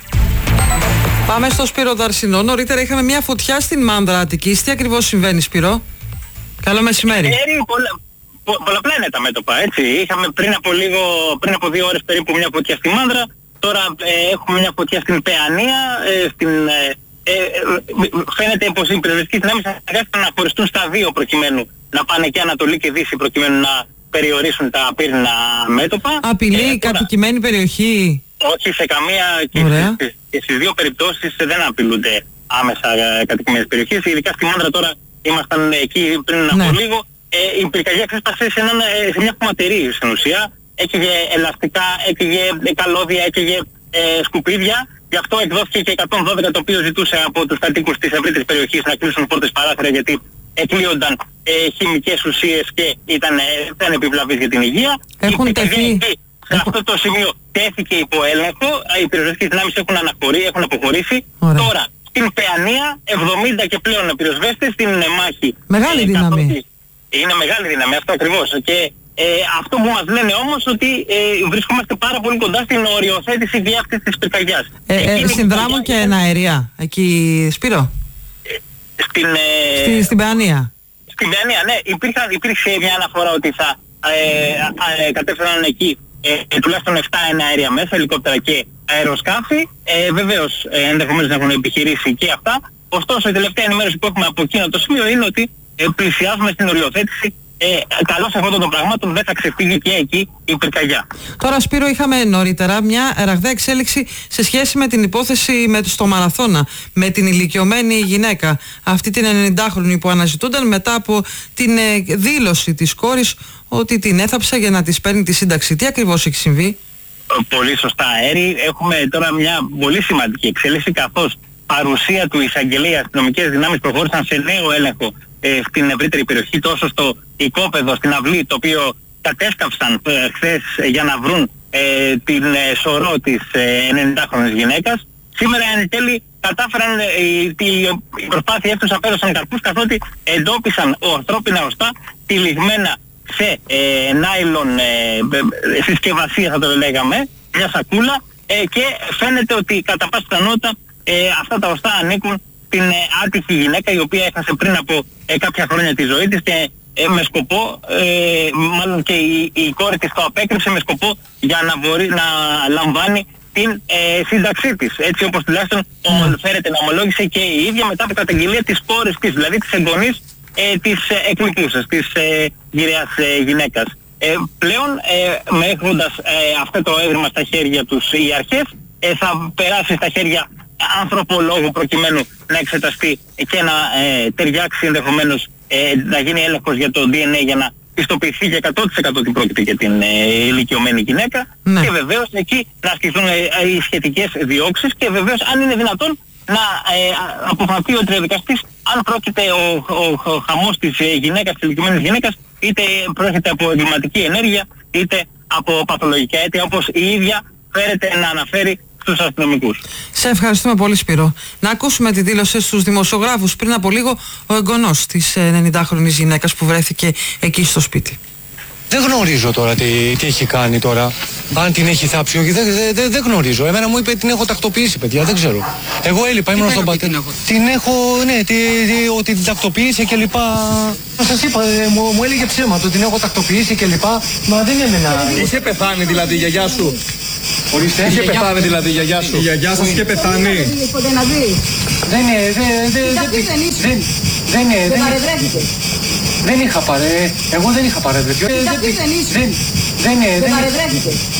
Πάμε στο Σπύρο Δαρσινό. Νωρίτερα είχαμε μια φωτιά στην Μάνδρα Αττικής. Τι ακριβώς συμβαίνει, Σπύρο? Καλό μεσημέρι. Ε, πολλα, πο, πολλαπλά είναι τα μέτωπα, έτσι. Είχαμε πριν από λίγο, πριν από δύο ώρες περίπου μια φωτιά στη Μάνδρα. Τώρα ε, έχουμε μια φωτιά στην Παιανία, ε, στην... Ε, Ε, φαίνεται πως οι πυροσβεστικές δυνάμεις αναγκάστηκαν να χωριστούν στα δύο προκειμένου να πάνε και Ανατολή και Δύση, προκειμένου να περιορίσουν τα πύρνα μέτωπα. Απειλεί ε, κατοικημένη περιοχή? Όχι σε καμία, και στις, και στις δύο περιπτώσεις δεν απειλούνται άμεσα ε, κατοικημένες περιοχές. Ειδικά στη Μάνδρα τώρα ήμασταν εκεί πριν ναι. από λίγο. Ε, η πυρκαγιά ξέσπασε σε, ε, σε μια χωματερή στην ουσία. Έκαιγε ελαστικά, έκαιγε καλώδια, έκαιγε ε, σκουπίδια. Γι' αυτό εκδόθηκε και εκατόν δώδεκα, το οποίο ζητούσε από τους κατοίκους της ευρύτερης περιοχής να κλείσουν πόρτες παράθυρα, γιατί εκλείονταν ε, χημικές ουσίες και ήταν ε, δεν επιβλαβείς για την υγεία. Έχουν τεθεί. Σε αυτό το σημείο τέθηκε υπό έλεγχο, οι πυροσβεστικές δυνάμεις έχουν αναχωρεί, έχουν αποχωρήσει. Ωραία. Τώρα στην Παιανία εβδομήντα και πλέον πυροσβέστες στην μάχη. Μεγάλη ε, δύναμη. Είναι μεγάλη δύναμη, αυτό ακριβώς. Και Ε, αυτό που μας λένε όμως ότι ε, βρισκόμαστε πάρα πολύ κοντά στην οριοθέτηση και αυτής της πυρκαγιάς. Ε, ε, συνδράμουν και εναέρια εκεί, Σπύρο? Ε, στην, ε, στη, στην Παιανία. Στην Παιανία, ναι. Υπήρχε, υπήρξε μια αναφορά ότι θα ε, ε, κατέφεραν εκεί ε, τουλάχιστον επτά εναέρια μέσα, ελικόπτερα και αεροσκάφη. Ε, βεβαίως ε, ενδεχομένως να έχουν επιχειρήσει και αυτά. Ωστόσο η τελευταία ενημέρωση που έχουμε από εκείνο το σημείο είναι ότι ε, πλησιάζουμε στην οριοθέτηση. Ε, καλώς αυτών των πραγμάτων δεν θα ξεφύγει και εκεί η πυρκαγιά. Τώρα, Σπύρο, είχαμε νωρίτερα μια ραγδαία εξέλιξη σε σχέση με την υπόθεση με, στο Μαραθώνα, με την ηλικιωμένη γυναίκα, αυτή την ενενηντάχρονη που αναζητούνταν μετά από την ε, δήλωση της κόρης ότι την έθαψε για να της παίρνει τη σύνταξη. Τι ακριβώς έχει συμβεί? Πολύ σωστά, Έρη. Έχουμε τώρα μια πολύ σημαντική εξέλιξη, καθώς παρουσία του εισαγγελέα, οι αστυνομικές δυνάμεις προχώρησαν σε νέο έλεγχο ε, στην ευρύτερη περιοχή, τόσο στο οικόπεδο, στην αυλή, το οποίο κατέσκαυσαν ε, χθες για να βρουν ε, την ε, σωρό της ε, ενενηντάχρονης γυναίκας. Σήμερα εν τέλει κατάφεραν, ε, οι προσπάθειές τους απέδωσαν καρπούς, καθότι εντόπισαν ορθρόπινα οστά τυλιγμένα σε ε, νάιλον ε, συσκευασία, θα το λέγαμε, μια σακούλα, ε, και φαίνεται ότι κατά πάσα πιθανότητα ε, αυτά τα οστά ανήκουν την ε, άτυχη γυναίκα η οποία έχασε πριν από ε, κάποια χρόνια τη ζωή της και ε, με σκοπό, ε, μάλλον και η, η κόρη της το απέκρυψε με σκοπό για να μπορεί να λαμβάνει την ε, σύνταξή της. Έτσι όπως τουλάχιστον mm. φέρεται να ομολόγησε και η ίδια μετά από καταγγελία της κόρης της, δηλαδή της εγγονής ε, της ε, εκλειπούσας, της ε, γυραιάς ε, γυναίκας. Ε, πλέον ε, με έχοντας ε, αυτό το έδρυμα στα χέρια τους οι αρχές, ε, θα περάσει στα χέρια ανθρωπολόγου προκειμένου να εξεταστεί και να ε, ταιριάξει ενδεχομένως ε, να γίνει έλεγχος για το ντι εν έι για να πιστοποιηθεί για εκατό τοις εκατό ότι πρόκειται για την ε, ηλικιωμένη γυναίκα, ναι. Και βεβαίως εκεί να ασκηθούν ε, οι σχετικές διώξεις και βεβαίως αν είναι δυνατόν να ε, αποφανθεί ο τριαδικαστής αν πρόκειται ο, ο, ο χαμός της ε, γυναίκας, της ηλικιωμένης γυναίκας, είτε πρόκειται από εγκληματική ενέργεια είτε από παθολογικά αίτια, όπως η ίδια φέρεται να αναφέρει στους αστυνομικούς. Σε ευχαριστούμε πολύ, Σπύρο. Να ακούσουμε τη δήλωση στους δημοσιογράφους πριν από λίγο ο εγγονός της ενενηντάχρονης γυναίκας που βρέθηκε εκεί στο σπίτι. Δεν γνωρίζω τώρα τι, τι έχει κάνει τώρα. Αν την έχει θάψει όχι, δεν δε, δε, δε γνωρίζω. Εμένα μου είπε την έχω τακτοποιήσει, παιδιά, δεν ξέρω. Εγώ έλειπα, ήμουν στον πατέρα. Την, την έχω, ναι, τι, τι, ότι την τακτοποίησε και λοιπά. Σας είπα, ε, μου, μου έλεγε ψέμα, το την έχω τακτοποιήσει και λοιπά. Μα δεν έμενα. Είχε πεθάνει δηλαδή η γιαγιά σου. Ορίστε, είχε πεθάνει δηλαδή η γιαγιά σου. Η γιαγιά σας είχε πεθάνει. Δεν είναι, δεν, δεν είναι, δεν παρευρέθηκε. Δεν είχα παρε... Εγώ δεν είχα παρευρεθεί. Δεν, δεν, δεν, δεν, δεν παρευρέθηκε.